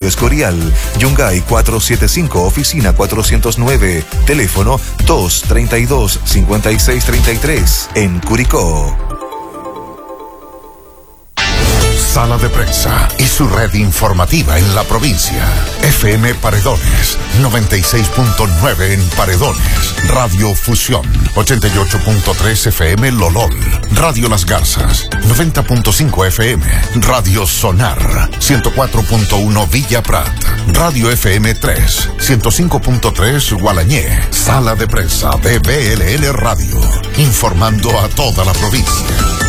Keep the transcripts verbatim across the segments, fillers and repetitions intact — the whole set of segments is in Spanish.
Escorial. Yungay cuatrocientos setenta y cinco, oficina cuatrocientos nueve. Teléfono dos treinta y dos, cincuenta y seis treinta y tres. En Curicó. Sala de Prensa y su red informativa en la provincia. F M Paredones, noventa y seis punto nueve en Paredones. Radio Fusión, ochenta y ocho punto tres F M Lolol. Radio Las Garzas, noventa punto cinco F M. Radio Sonar, ciento cuatro punto uno Villa Prat. Radio F M tres, ciento cinco punto tres Gualañé. Sala de Prensa de B L L Radio, informando a toda la provincia.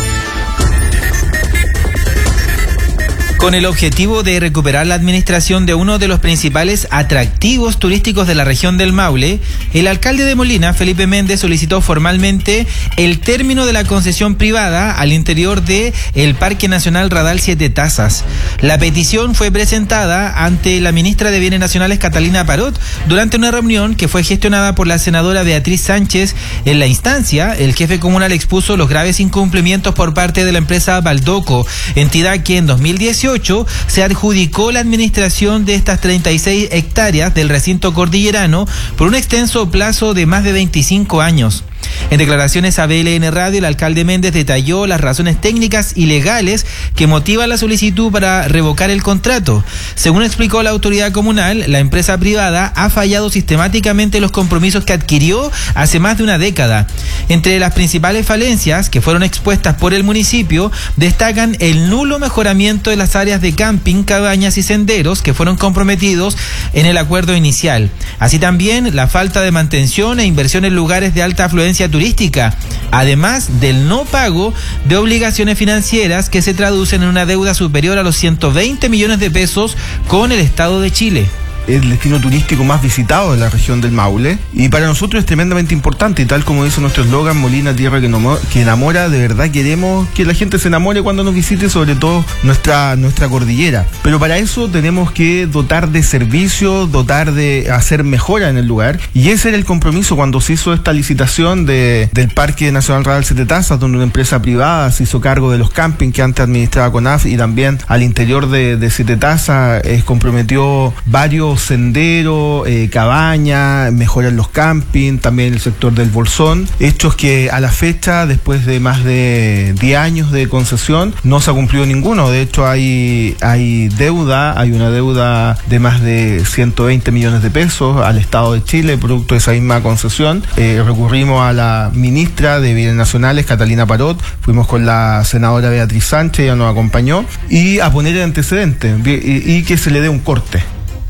Con el objetivo de recuperar la administración de uno de los principales atractivos turísticos de la región del Maule, el alcalde de Molina, Felipe Méndez, solicitó formalmente el término de la concesión privada al interior de el Parque Nacional Radal Siete Tazas. La petición fue presentada ante la ministra de Bienes Nacionales, Catalina Parot, durante una reunión que fue gestionada por la senadora Beatriz Sánchez. En la instancia, el jefe comunal expuso los graves incumplimientos por parte de la empresa Baldoco, entidad que en dos mil dieciocho se adjudicó la administración de estas treinta y seis hectáreas del recinto cordillerano por un extenso plazo de más de veinticinco años. En declaraciones a B L N Radio, el alcalde Méndez detalló las razones técnicas y legales que motivan la solicitud para revocar el contrato. Según explicó la autoridad comunal, la empresa privada ha fallado sistemáticamente los compromisos que adquirió hace más de una década. Entre las principales falencias que fueron expuestas por el municipio, destacan el nulo mejoramiento de las áreas de camping, cabañas y senderos que fueron comprometidos en el acuerdo inicial. Así también la falta de mantención e inversión en lugares de alta afluencia turística, además del no pago de obligaciones financieras que se traducen en una deuda superior a los ciento veinte millones de pesos con el Estado de Chile. El destino turístico más visitado de la región del Maule, y para nosotros es tremendamente importante, y tal como dice nuestro eslogan, Molina, tierra que, no, que enamora. De verdad queremos que la gente se enamore cuando nos visite, sobre todo nuestra, nuestra cordillera, pero para eso tenemos que dotar de servicios, dotar de hacer mejora en el lugar, y ese era el compromiso cuando se hizo esta licitación de, del Parque Nacional Radal Siete Tazas, donde una empresa privada se hizo cargo de los campings que antes administraba CONAF, y también al interior de, de Siete Tazas eh, comprometió varios senderos, eh, cabañas, mejorar los campings, también el sector del Bolsón, hechos que a la fecha, después de más de diez años de concesión, no se ha cumplido ninguno. De hecho hay, hay deuda, hay una deuda de más de ciento veinte millones de pesos al Estado de Chile, producto de esa misma concesión. Eh, recurrimos a la ministra de Bienes Nacionales, Catalina Parot, fuimos con la senadora Beatriz Sánchez, ella nos acompañó, y a poner el antecedente y, y que se le dé un corte.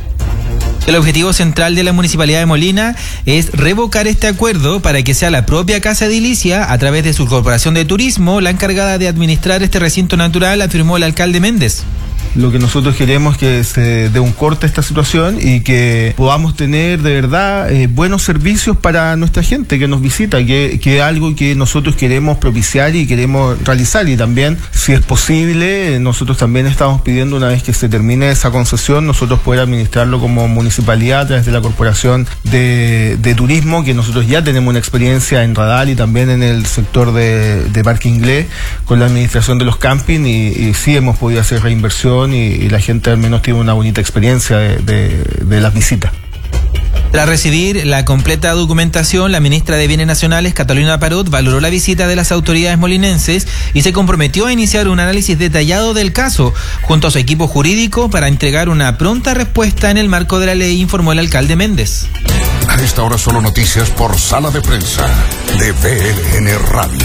El objetivo central de la Municipalidad de Molina es revocar este acuerdo para que sea la propia Casa Edilicia, a través de su Corporación de Turismo, la encargada de administrar este recinto natural, afirmó el alcalde Méndez. Lo que nosotros queremos es que se dé un corte a esta situación y que podamos tener de verdad eh, buenos servicios para nuestra gente que nos visita, que, que es algo que nosotros queremos propiciar y queremos realizar. Y también, si es posible, nosotros también estamos pidiendo, una vez que se termine esa concesión, nosotros poder administrarlo como municipalidad a través de la Corporación de, de Turismo, que nosotros ya tenemos una experiencia en Radal y también en el sector de, de Parque Inglés con la administración de los campings, y, y sí hemos podido hacer reinversión. Y, y la gente al menos tiene una bonita experiencia de, de, de las visitas. Tras recibir la completa documentación, la ministra de Bienes Nacionales, Catalina Parot, valoró la visita de las autoridades molinenses y se comprometió a iniciar un análisis detallado del caso junto a su equipo jurídico para entregar una pronta respuesta en el marco de la ley, informó el alcalde Méndez. A esta hora solo noticias por Sala de Prensa de B L N Radio.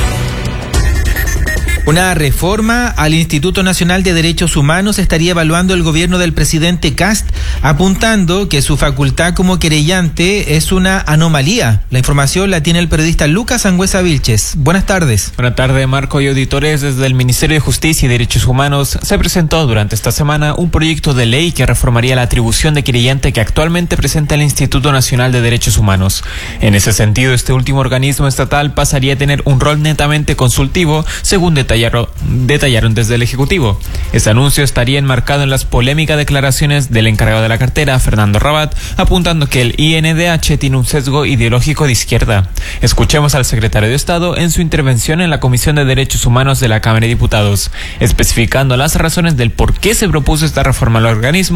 Una reforma al Instituto Nacional de Derechos Humanos estaría evaluando el gobierno del presidente Kast, apuntando que su facultad como querellante es una anomalía. La información la tiene el periodista Lucas Sangüesa Vilches. Buenas tardes. Buenas tardes, Marco y auditores. Desde el Ministerio de Justicia y Derechos Humanos se presentó durante esta semana un proyecto de ley que reformaría la atribución de querellante que actualmente presenta el Instituto Nacional de Derechos Humanos. En ese sentido, este último organismo estatal pasaría a tener un rol netamente consultivo, según detallaron, detallaron desde el Ejecutivo. Este anuncio estaría enmarcado en las polémicas declaraciones del encargado de la cartera, Fernando Rabat, apuntando que el I N D H tiene un sesgo ideológico de izquierda. Escuchemos al secretario de Estado en su intervención en la Comisión de Derechos Humanos de la Cámara de Diputados, especificando las razones del por qué se propuso esta reforma al organismo,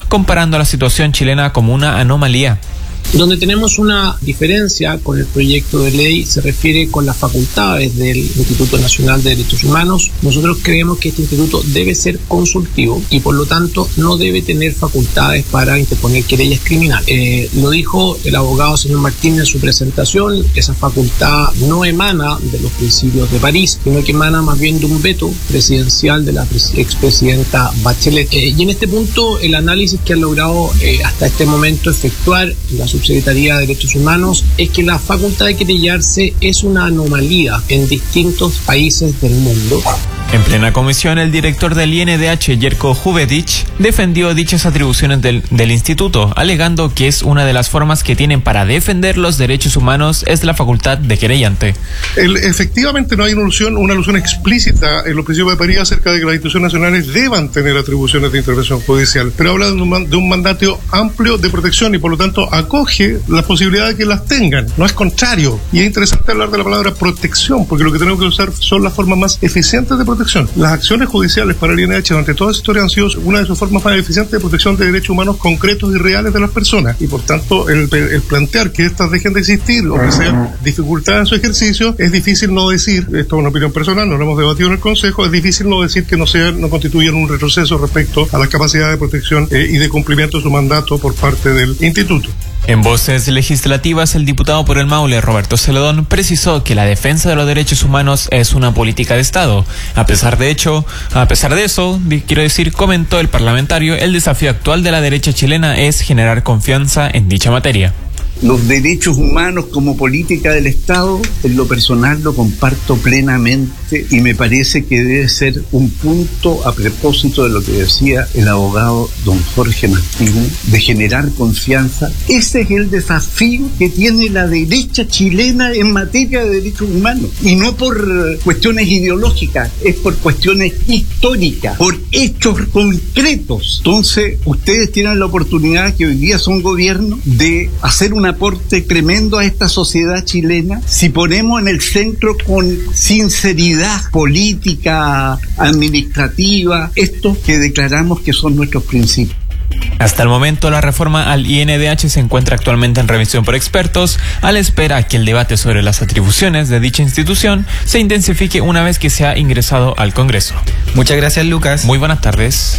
comparando la situación chilena como una anomalía. Donde tenemos una diferencia con el proyecto de ley se refiere con las facultades del Instituto Nacional de Derechos Humanos. Nosotros creemos que este instituto debe ser consultivo y por lo tanto no debe tener facultades para interponer querellas criminales. Eh, lo dijo el abogado señor Martínez en su presentación, esa facultad no emana de los principios de París, sino que emana más bien de un veto presidencial de la expresidenta Bachelet. Eh, y en este punto el análisis que han logrado eh, hasta este momento efectuar la Subsecretaría de Derechos Humanos es que la facultad de querellarse es una anomalía en distintos países del mundo. En plena comisión, el director del I N D H, Jerko Juvedich, defendió dichas atribuciones del, del instituto, alegando que es una de las formas que tienen para defender los derechos humanos es la facultad de querellante. El, efectivamente no hay una alusión, una alusión explícita en los principios de París acerca de que las instituciones nacionales deban tener atribuciones de intervención judicial, pero habla de un, de un mandato amplio de protección y por lo tanto acoge la posibilidad de que las tengan, no es contrario. Y es interesante hablar de la palabra protección, porque lo que tenemos que usar son las formas más eficientes de protección. Las acciones judiciales para el I N D H durante toda esa historia han sido una de sus formas más eficientes de protección de derechos humanos concretos y reales de las personas. Y por tanto, el, el plantear que estas dejen de existir o que sean dificultades en su ejercicio, es difícil no decir, esto es una opinión personal, no lo hemos debatido en el Consejo, es difícil no decir que no sean, no constituyan un retroceso respecto a la capacidad de protección eh, y de cumplimiento de su mandato por parte del Instituto. En voces legislativas, el diputado por el Maule, Roberto Celedón, precisó que la defensa de los derechos humanos es una política de Estado. A pesar de hecho, a pesar de eso, quiero decir, comentó el parlamentario, el desafío actual de la derecha chilena es generar confianza en dicha materia. Los derechos humanos como política del Estado, en lo personal lo comparto plenamente y me parece que debe ser un punto a propósito de lo que decía el abogado don Jorge Martínez, de generar confianza. Ese es el desafío que tiene la derecha chilena en materia de derechos humanos y no por cuestiones ideológicas, es por cuestiones históricas, por hechos concretos. Entonces, ustedes tienen la oportunidad, que hoy día son gobierno, de hacer una aporte tremendo a esta sociedad chilena si ponemos en el centro con sinceridad política, administrativa, estos que declaramos que son nuestros principios. Hasta el momento, la reforma al I N D H se encuentra actualmente en revisión por expertos, a la espera que el debate sobre las atribuciones de dicha institución se intensifique una vez que sea ingresado al Congreso. Muchas gracias, Lucas. Muy buenas tardes.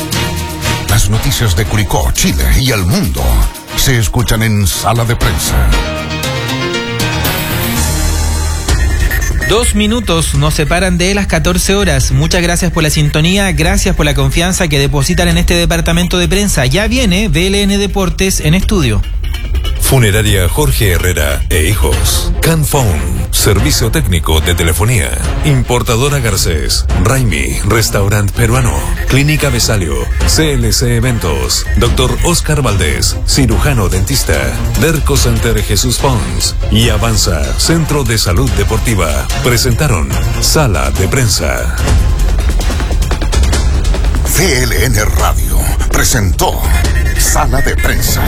Las noticias de Curicó, Chile y el mundo se escuchan en Sala de Prensa. Dos minutos nos separan de las catorce horas. Muchas gracias por la sintonía, gracias por la confianza que depositan en este departamento de prensa. Ya viene B L N Deportes en estudio. Funeraria Jorge Herrera e Hijos. Canphone, servicio técnico de telefonía. Importadora Garcés. Raimi, restaurante peruano. Clínica Besalio. C L C Eventos. Doctor Oscar Valdés, cirujano dentista. Derco Center Jesús Pons. Y Avanza, Centro de Salud Deportiva. Presentaron Sala de Prensa. C L N Radio presentó Sala de Prensa.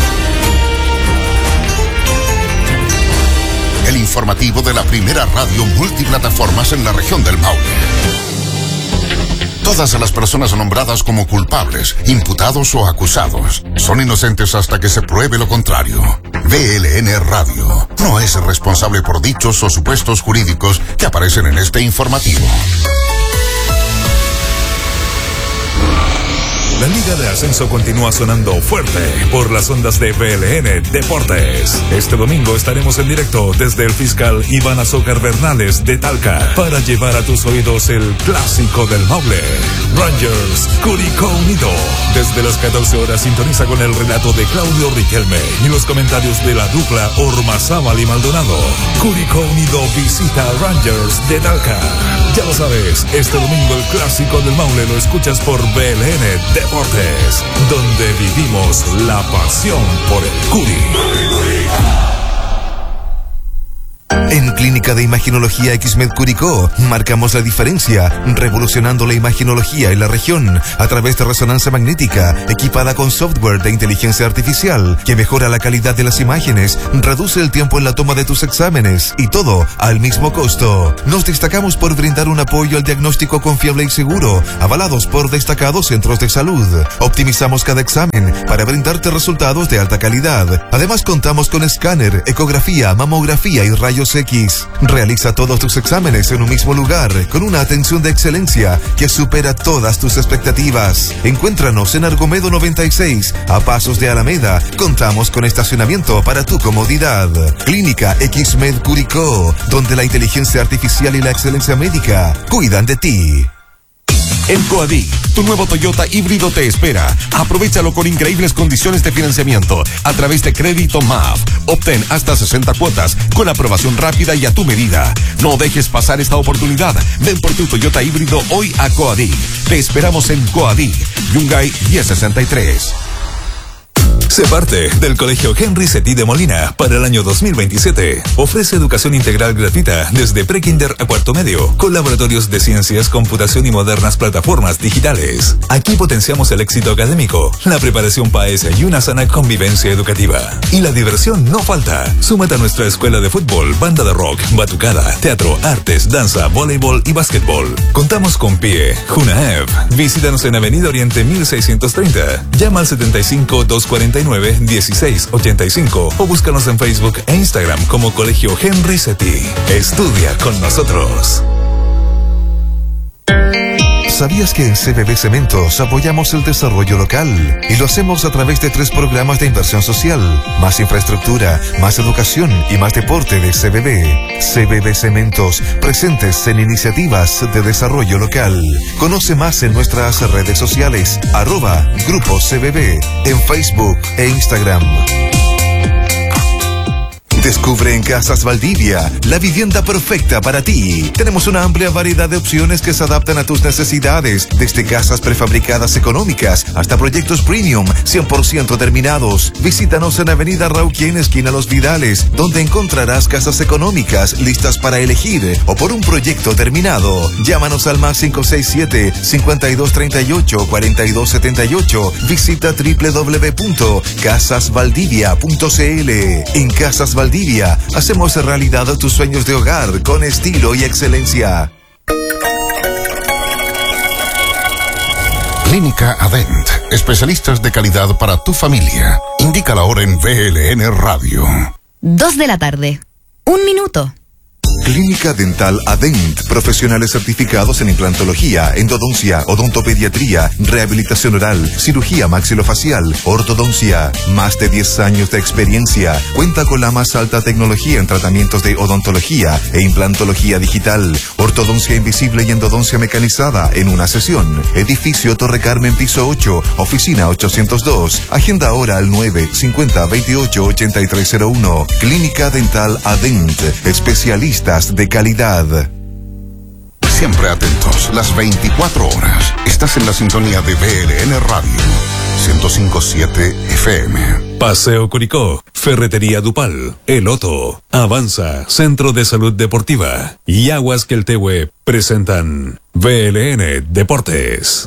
El informativo de la primera radio multiplataformas en la región del Maule. Todas las personas nombradas como culpables, imputados o acusados son inocentes hasta que se pruebe lo contrario. B L N Radio no es responsable por dichos o supuestos jurídicos que aparecen en este informativo. La Liga de Ascenso continúa sonando fuerte por las ondas de B L N Deportes. Este domingo estaremos en directo desde el Fiscal Iván Azócar Bernales de Talca para llevar a tus oídos el clásico del Maule. Rangers, Curicó Unido. Desde las catorce horas sintoniza con el relato de Claudio Riquelme y los comentarios de la dupla Ormazábal y Maldonado. Curicó Unido visita a Rangers de Talca. Ya lo sabes, este domingo el clásico del Maule lo escuchas por B L N Deportes. Deportes, donde vivimos la pasión por el Curi. En Clínica de Imaginología X-Med Curicó marcamos la diferencia, revolucionando la imaginología en la región a través de resonancia magnética equipada con software de inteligencia artificial que mejora la calidad de las imágenes, reduce el tiempo en la toma de tus exámenes y todo al mismo costo. Nos destacamos por brindar un apoyo al diagnóstico confiable y seguro, avalados por destacados centros de salud. Optimizamos cada examen para brindarte resultados de alta calidad. Además contamos con escáner, ecografía, mamografía y rayos X. Realiza todos tus exámenes en un mismo lugar con una atención de excelencia que supera todas tus expectativas. Encuéntranos en Argomedo noventa y seis, a pasos de Alameda. Contamos con estacionamiento para tu comodidad. Clínica X-Med Curicó, donde la inteligencia artificial y la excelencia médica cuidan de ti. En Coadí, tu nuevo Toyota híbrido te espera. Aprovechalo con increíbles condiciones de financiamiento a través de Crédito M A F. Obtén hasta sesenta cuotas con aprobación rápida y a tu medida. No dejes pasar esta oportunidad. Ven por tu Toyota híbrido hoy a Coadí. Te esperamos en Coadí, Yungay diez sesenta y tres. Sé parte del Colegio Henry Setí de Molina para el año dos mil veintisiete. Ofrece educación integral gratuita desde prekinder a cuarto medio, con laboratorios de ciencias, computación y modernas plataformas digitales. Aquí potenciamos el éxito académico, la preparación P A E S y una sana convivencia educativa. Y la diversión no falta. Súmate a nuestra escuela de fútbol, banda de rock, batucada, teatro, artes, danza, voleibol y básquetbol. Contamos con P I E, Junaev. Visítanos en Avenida Oriente mil seiscientos treinta. Llama al setenta y cinco, doscientos cuarenta y nueve, dieciséis ochenta y cinco o búscanos en Facebook e Instagram como Colegio Henry Setí. Estudia con nosotros. ¿Sabías que en C B B Cementos apoyamos el desarrollo local? Y lo hacemos a través de tres programas de inversión social: más infraestructura, más educación y más deporte de C B B. C B B Cementos, presentes en iniciativas de desarrollo local. Conoce más en nuestras redes sociales, arroba Grupo C B B, en Facebook e Instagram. Descubre en Casas Valdivia la vivienda perfecta para ti. Tenemos una amplia variedad de opciones que se adaptan a tus necesidades, desde casas prefabricadas económicas hasta proyectos premium cien por ciento terminados. Visítanos en Avenida Rauquien, esquina Los Vidales, donde encontrarás casas económicas listas para elegir o por un proyecto terminado. Llámanos al más cinco seis siete, cincuenta y dos treinta y ocho, cuarenta y dos setenta y ocho. Visita doble u doble u doble u punto casas valdivia punto c l. En Casas Valdivia hacemos realidad tus sueños de hogar con estilo y excelencia. Clínica Adent, especialistas de calidad para tu familia. Indica la hora en V L N Radio. Dos de la tarde. Un minuto. Clínica Dental Adent, profesionales certificados en implantología, endodoncia, odontopediatría, rehabilitación oral, cirugía maxilofacial, ortodoncia. Más de diez años de experiencia. Cuenta con la más alta tecnología en tratamientos de odontología e implantología digital, ortodoncia invisible y endodoncia mecanizada en una sesión. Edificio Torre Carmen, piso ocho, oficina ochocientos dos. Agenda ahora al nueve cincuenta veintiocho ochenta y tres cero uno. Clínica Dental Adent, especialistas de calidad. Siempre atentos, las veinticuatro horas. Estás en la sintonía de V L N Radio ciento cinco punto siete F M. Paseo Curicó, Ferretería Dupal, El Otto, Avanza, Centro de Salud Deportiva y Aguas Queltehue presentan V L N Deportes.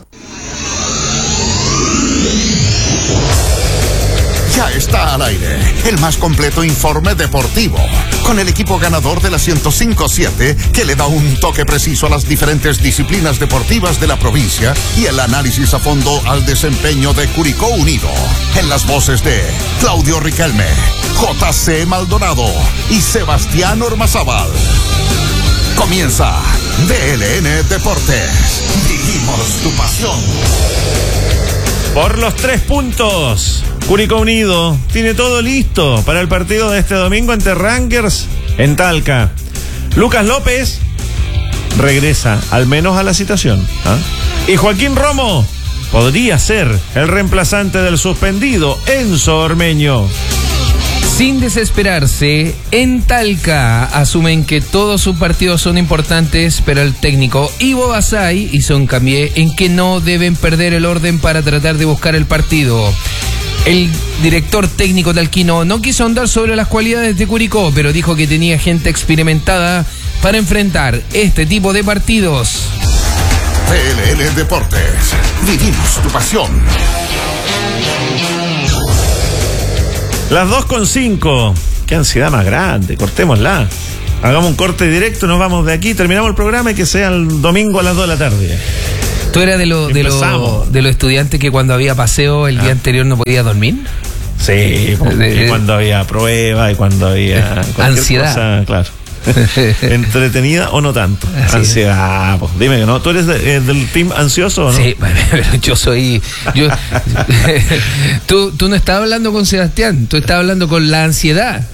Ya está al aire el más completo informe deportivo, con el equipo ganador de la ciento cinco punto siete que le da un toque preciso a las diferentes disciplinas deportivas de la provincia y el análisis a fondo al desempeño de Curicó Unido. En las voces de Claudio Riquelme, J C Maldonado y Sebastián Ormazábal. Comienza V L N Deportes. Vivimos tu pasión. Por los tres puntos, Curicó Unido tiene todo listo para el partido de este domingo ante Rangers en Talca. Lucas López regresa al menos a la citación, ¿eh? Y Joaquín Romo podría ser el reemplazante del suspendido Enzo Ormeño. Sin desesperarse, en Talca asumen que todos sus partidos son importantes, pero el técnico Ivo Basay hizo hincapié en que no deben perder el orden para tratar de buscar el partido. El director técnico talquino no quiso ahondar sobre las cualidades de Curicó, pero dijo que tenía gente experimentada para enfrentar este tipo de partidos. T L L Deportes. Vivimos tu pasión. Las dos con cinco. Qué ansiedad más grande. Cortémosla. Hagamos un corte directo, nos vamos de aquí, terminamos el programa y que sea el domingo a las dos de la tarde. ¿Tú eras de los de los de los estudiantes que cuando había paseo el ah. día anterior no podía dormir? Sí, porque y cuando había prueba y cuando había ansiedad. Cosa, claro. ¿Entretenida o no tanto? Así ansiedad, pues, dime que no. ¿Tú eres de, eh, del team ansioso o no? Sí, pero yo soy. Yo, tú, tú no estabas hablando con Sebastián, tú estabas hablando con la ansiedad.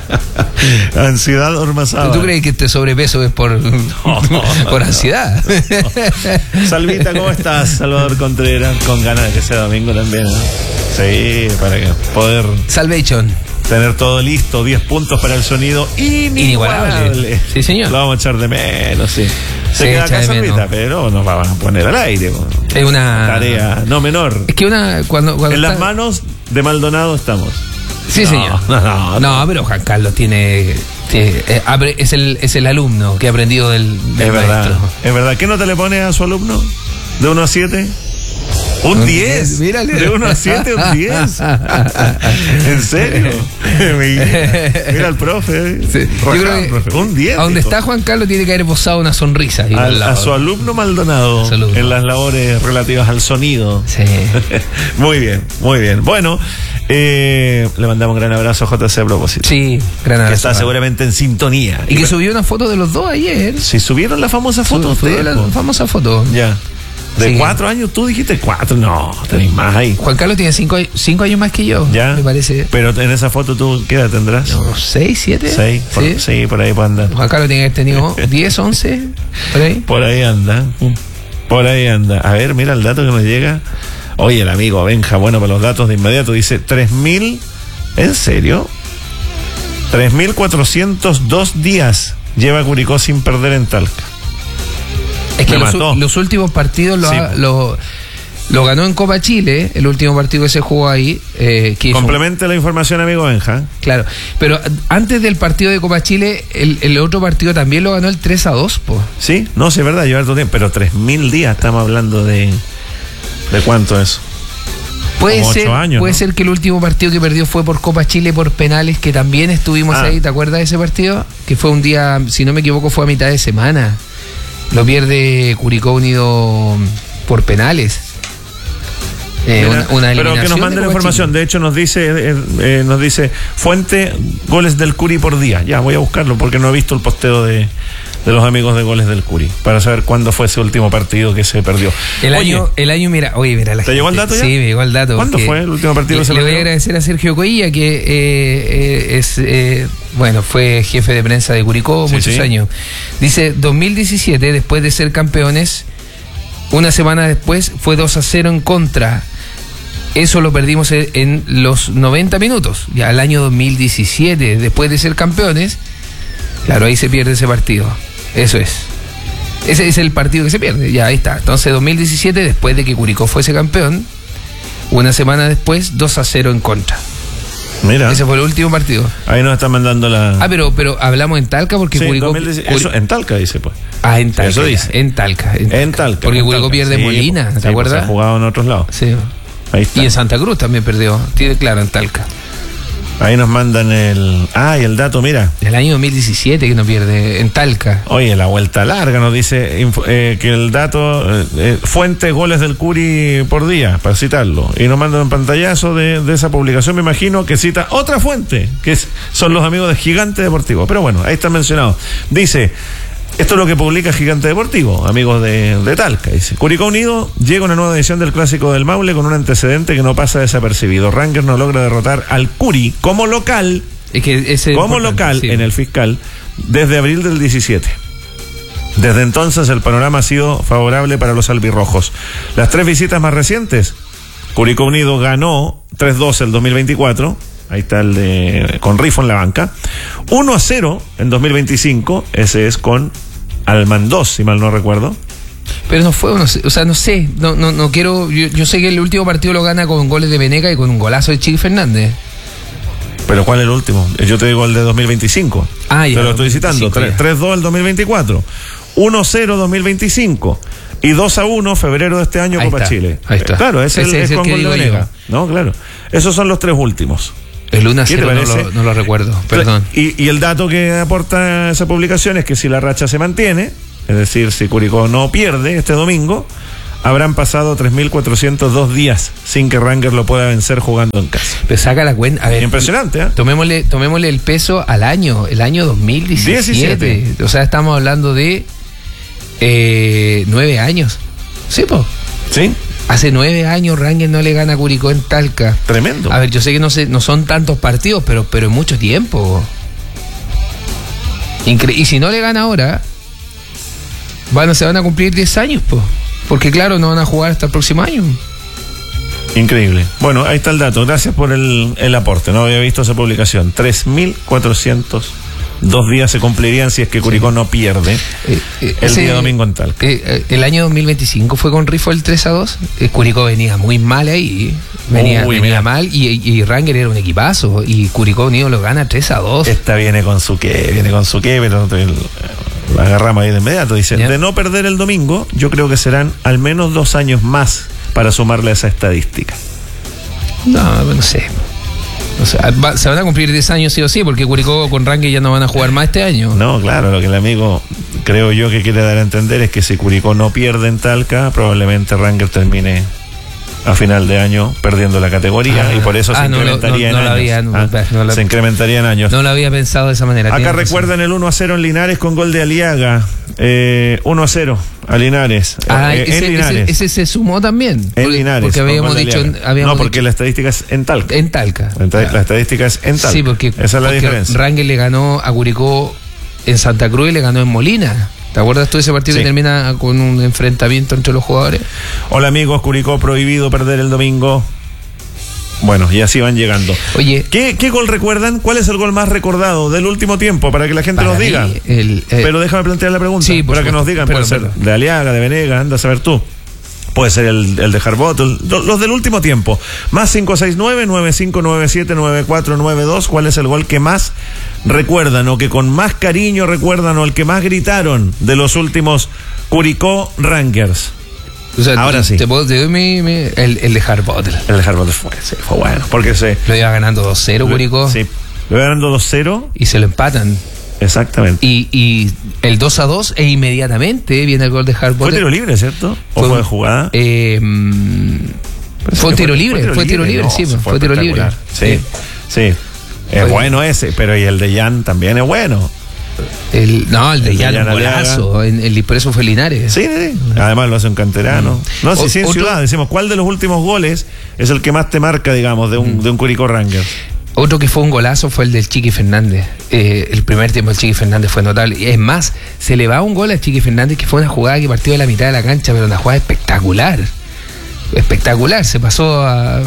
Ansiedad ormasada. ¿Tú crees que este sobrepeso es por, no, por ansiedad? No. Salvita, ¿cómo estás? Salvador Contreras, con ganas de que sea domingo también, ¿no? Sí, para que poder. Salvation. Tener todo listo, diez puntos para el sonido inigualable. Inigualable. Sí, señor. Lo vamos a echar de menos, sí. Se, Se queda acá Salvita, pero nos vamos a poner al aire. Es una tarea no menor. Es que una. cuando, cuando En está... las manos de Maldonado estamos. Sí, no, señor. No, no, no, no, pero Juan Carlos tiene. tiene es, el, es el alumno que ha aprendido del, del es maestro. Verdad, es verdad. ¿Qué nota le pone a su alumno? ¿De uno a siete? Un diez. Mírale. De uno a siete, un diez. ¿En serio? Mira, mira al profe. Sí. Rajá, Yo creo que profe. Un diez. A donde está Juan Carlos tiene que haber posado una sonrisa. Al, a su alumno Maldonado. Saludo. En las labores relativas al sonido. Sí. Muy bien, muy bien. Bueno, eh, le mandamos un gran abrazo a J C a propósito. Sí, gran abrazo. Que está seguramente en sintonía. Y, y que subió una foto de los dos ayer. Sí, subieron la famosa foto. Subió la famosa foto. Ya. ¿De sí. cuatro años? ¿Tú dijiste cuatro? No, tenéis más ahí. Juan Carlos tiene cinco, cinco años más que yo. Ya. Me parece. Pero en esa foto, ¿tú qué edad tendrás? No, seis, siete. Seis. Por, sí. sí, por ahí puede andar. Juan Carlos tiene que haber tenido diez, once. Por ahí. Por ahí anda. Por ahí anda. A ver, mira el dato que nos llega. Oye, el amigo Benja, bueno, para los datos de inmediato, dice tres mil. ¿En serio? tres mil cuatrocientos dos días lleva Curicó sin perder en Talca. Es que los, los últimos partidos lo, sí. ha, lo, lo ganó en Copa Chile, el último partido que se jugó ahí. Eh, que Complemente un... la información, amigo Benja. Claro, pero antes del partido de Copa Chile, el, el otro partido también lo ganó el tres a dos, po. Sí, no, sí, es verdad, lleva todo tiempo, pero tres mil días estamos hablando de... ¿De cuánto es? Puede Como ser, ocho años, puede ¿no? ser que el último partido que perdió fue por Copa Chile por penales, que también estuvimos ah. ahí, ¿te acuerdas de ese partido? Que fue un día, si no me equivoco, fue a mitad de semana. Lo pierde Curicó Unido por penales. Eh, una, una pero que nos mande la información. Chile. De hecho nos dice eh, eh, nos dice fuente goles del Curi por día. Ya voy a buscarlo porque no he visto el posteo de, de los amigos de goles del Curi para saber cuándo fue ese último partido que se perdió. El oye, año, el año mira, oye, mira la ¿te gente, llegó el dato ya? Sí, me llegó el dato. ¿Cuándo fue el último partido que se perdió? Le voy a agradecer a Sergio Coilla que eh, eh, es eh, bueno, fue jefe de prensa de Curicó sí, muchos sí. años. Dice dos mil diecisiete, después de ser campeones, una semana después fue dos a cero en contra. Eso lo perdimos en los noventa minutos. Ya el año dos mil diecisiete, después de ser campeones, claro, ahí se pierde ese partido. Eso es. Ese es el partido que se pierde. Ya ahí está. Entonces dos mil diecisiete, después de que Curicó fuese campeón, una semana después, dos a cero en contra. Mira. Ese fue el último partido. Ahí nos están mandando la... Ah, pero, pero hablamos en Talca porque sí, Curicó... dos mil diez... Eso, en Talca dice pues. Ah, en Talca. Eso dice. En Talca. En Talca. En Talca porque en Curicó Talca. pierde Sí, Molina, ¿te sí, acuerdas? Pues, ha jugado en otros lados. Sí. Ahí está. Y en Santa Cruz también perdió. Tiene claro, en Talca. Ahí nos mandan el... Ah, y el dato, mira. El año dos mil diecisiete que no pierde en Talca. Oye, la vuelta larga nos dice eh, que el dato... Eh, fuente goles del Curi por día, para citarlo. Y nos mandan un pantallazo de, de esa publicación, me imagino, que cita otra fuente, que es, son los amigos de Gigante Deportivo. Pero bueno, ahí está mencionado. Dice... Esto es lo que publica Gigante Deportivo, amigos de, de Talca. Dice: Curicó Unido llega a una nueva edición del Clásico del Maule con un antecedente que no pasa desapercibido. Rangers no logra derrotar al Curi como local, es que ese como local sí. en el Fiscal desde abril del diecisiete. Desde entonces el panorama ha sido favorable para los albirrojos. Las tres visitas más recientes, Curicó Unido ganó tres dos el dos mil veinticuatro. Ahí está el de con Rifo en la banca. uno a cero en dos mil veinticinco. Ese es con Almandós, si mal no recuerdo. Pero no fue, no sé, o sea, no sé, no, no, no quiero, yo, yo sé que el último partido lo gana con goles de Venegas y con un golazo de Chiqui Fernández. ¿Pero cuál es el último? Yo te digo el de dos mil veinticinco. Ah, ya. Te lo estoy citando. tres dos el dos mil veinticuatro. uno cero dos mil veinticinco. Y dos a uno febrero de este año ahí Copa está, Chile. Ahí está. Claro, ese, ese es, es el, el es con que gol de digo Venegas. No, claro. Esos son los tres últimos. El uno a cero ¿Qué te no parece? lo, no lo recuerdo, perdón. Y, y el dato que aporta esa publicación es que si la racha se mantiene, es decir, si Curicó no pierde este domingo, habrán pasado tres mil cuatrocientos dos días sin que Rangers lo pueda vencer jugando en casa. Pero saca la cuenta. A ver, impresionante, ¿eh? Tomémosle, tomémosle el peso al año, el año dos mil diecisiete. diecisiete. O sea, estamos hablando de eh, nueve años. Sí, po. Sí. Hace nueve años Rangers no le gana a Curicó en Talca. Tremendo. A ver, yo sé que no, sé, no son tantos partidos, pero, pero es mucho tiempo. Incre- y si no le gana ahora, bueno, se van a cumplir diez años, po. Porque claro, no van a jugar hasta el próximo año. Increíble. Bueno, ahí está el dato. Gracias por el, el aporte. No había visto esa publicación. tres mil cuatrocientos dos días se cumplirían si es que Curicó sí. no pierde eh, eh, el ese, día domingo en Talca. Eh, eh, el año dos mil veinticinco fue con Rifo el tres a dos. Eh, Curicó venía muy mal ahí. Venía, Uy, venía mal y, y Rangers era un equipazo. Y Curicó Unido lo gana tres a dos. Esta viene con su qué, viene con su qué, pero la agarramos ahí de inmediato. Dice, yeah. de no perder el domingo, yo creo que serán al menos dos años más para sumarle a esa estadística. No, no sé. O sea, va, se van a cumplir diez años sí o sí, porque Curicó con Rangers ya no van a jugar más este año. No, claro, lo que el amigo creo yo que quiere dar a entender es que si Curicó no pierde en Talca, probablemente Rangers termine a final de año perdiendo la categoría ah, y por eso ah, se no, incrementaría no, no, no en años. Había, no, ah, no la, se incrementaría en años. No lo había pensado de esa manera. Acá recuerdan el uno a cero en Linares con gol de Aliaga. Eh, uno a cero a Linares. Ah, eh, ese, en Linares. Ese, ese se sumó también. En porque, Linares. Porque habíamos dicho. Habíamos no, porque dicho, la estadística es en Talca. En Talca. La, claro. la estadística es en Talca. Sí, porque, esa es la porque diferencia. Rangers le ganó a Curicó en Santa Cruz y le ganó en Molina. ¿Te acuerdas tú de ese partido sí. que termina con un enfrentamiento entre los jugadores? Hola amigos, Curicó prohibido perder el domingo. Bueno, y así van llegando. Oye, ¿qué, qué gol recuerdan? ¿Cuál es el gol más recordado del último tiempo? Para que la gente nos diga. Mí, el, eh, Pero déjame plantear la pregunta. Sí, para que nos digan. Perdón, puede perdón. ser de Aliaga, de Venegas, anda a saber tú. Puede ser el, el de Harbottle, los del último tiempo. Más cinco seis nueve, nueve cinco nueve siete, nueve cuatro nueve dos. ¿Cuál es el gol que más recuerdan o que con más cariño recuerdan o el que más gritaron de los últimos Curicó Rangers? O sea, ahora te, sí. Te puedo decir mi, mi, el, el de Harbottle. El de Harbottle fue, sí, fue bueno. Porque se lo iba ganando dos cero Curicó. Sí, lo iba ganando dos cero. Y se lo empatan. Exactamente. Y, y el dos a dos e inmediatamente viene el gol de Harbottle. Fue tiro libre, ¿cierto? ¿O fue, fue de jugada? Eh, fue, tiro libre, fue tiro libre, no, sí, fue, fue tiro libre. Sí, sí. sí. Es fue bueno ese, pero y el de Jan también es bueno. El, no, el de Jan es un golazo. El, el impreso fue Linares. Sí, sí. Además lo hace un canterano. Mm. No, si sí, en otro, Ciudad decimos, ¿cuál de los últimos goles es el que más te marca, digamos, de un, mm. de un Curicó Rangers? Otro que fue un golazo fue el del Chiqui Fernández. Eh, el primer tiempo del Chiqui Fernández fue notable. Y es más, se le va un gol al Chiqui Fernández que fue una jugada que partió de la mitad de la cancha, pero una jugada espectacular. Espectacular. Se pasó a...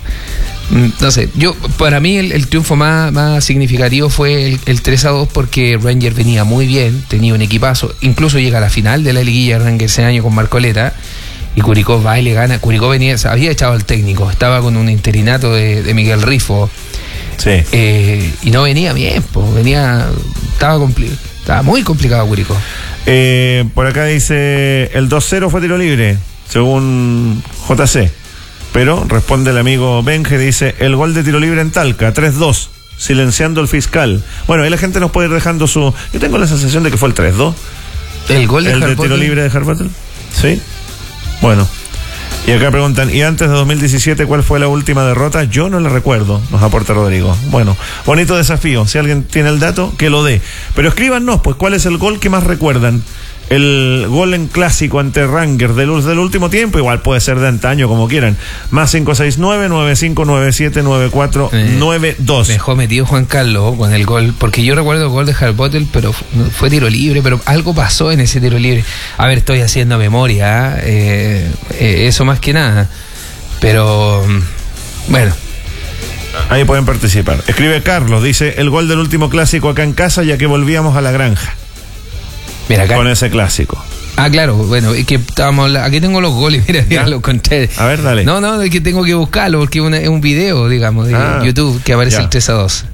No sé, yo para mí el, el triunfo más, más significativo fue el, el tres a dos porque Rangers venía muy bien, tenía un equipazo, incluso llega a la final de la liguilla Rangers ese año con Marcoleta y Curicó va y le gana. Curicó venía, había echado al técnico, estaba con un interinato de, de Miguel Rifo. Sí. Eh, y no venía bien, pues venía, estaba, compli- estaba muy complicado Curicó. Eh, por acá dice el dos cero fue tiro libre, según J C. Pero responde el amigo Benje, dice el gol de tiro libre en Talca, tres dos, silenciando el fiscal. Bueno, ahí la gente nos puede ir dejando su... Yo tengo la sensación de que fue el tres dos. ¿El gol de ¿El de tiro libre de Harbottle? Sí. Bueno. Y acá preguntan, ¿y antes de dos mil diecisiete cuál fue la última derrota? Yo no la recuerdo, nos aporta Rodrigo. Bueno, bonito desafío. Si alguien tiene el dato, que lo dé. Pero escríbanos, pues, ¿cuál es el gol que más recuerdan? El gol en clásico ante Rangers del, del último tiempo, igual puede ser de antaño, como quieran. Más cinco seis nueve, nueve cinco nueve siete, nueve cuatro nueve dos. Me dejó metido Juan Carlos con el gol, porque yo recuerdo el gol de Harbottle, pero fue tiro libre, pero algo pasó en ese tiro libre. A ver, estoy haciendo memoria, eh, eh, eso más que nada. Pero, bueno. Ahí pueden participar. Escribe Carlos, dice, el gol del último clásico acá en casa, ya que volvíamos a la granja. Mira acá. Con ese clásico. Ah, claro, bueno, es que estábamos, aquí tengo los goles, mira, mira, los conté. A ver, dale. No, no, es que tengo que buscarlo porque es, una, es un video, digamos, de ah, YouTube que aparece ya. El tres a dos.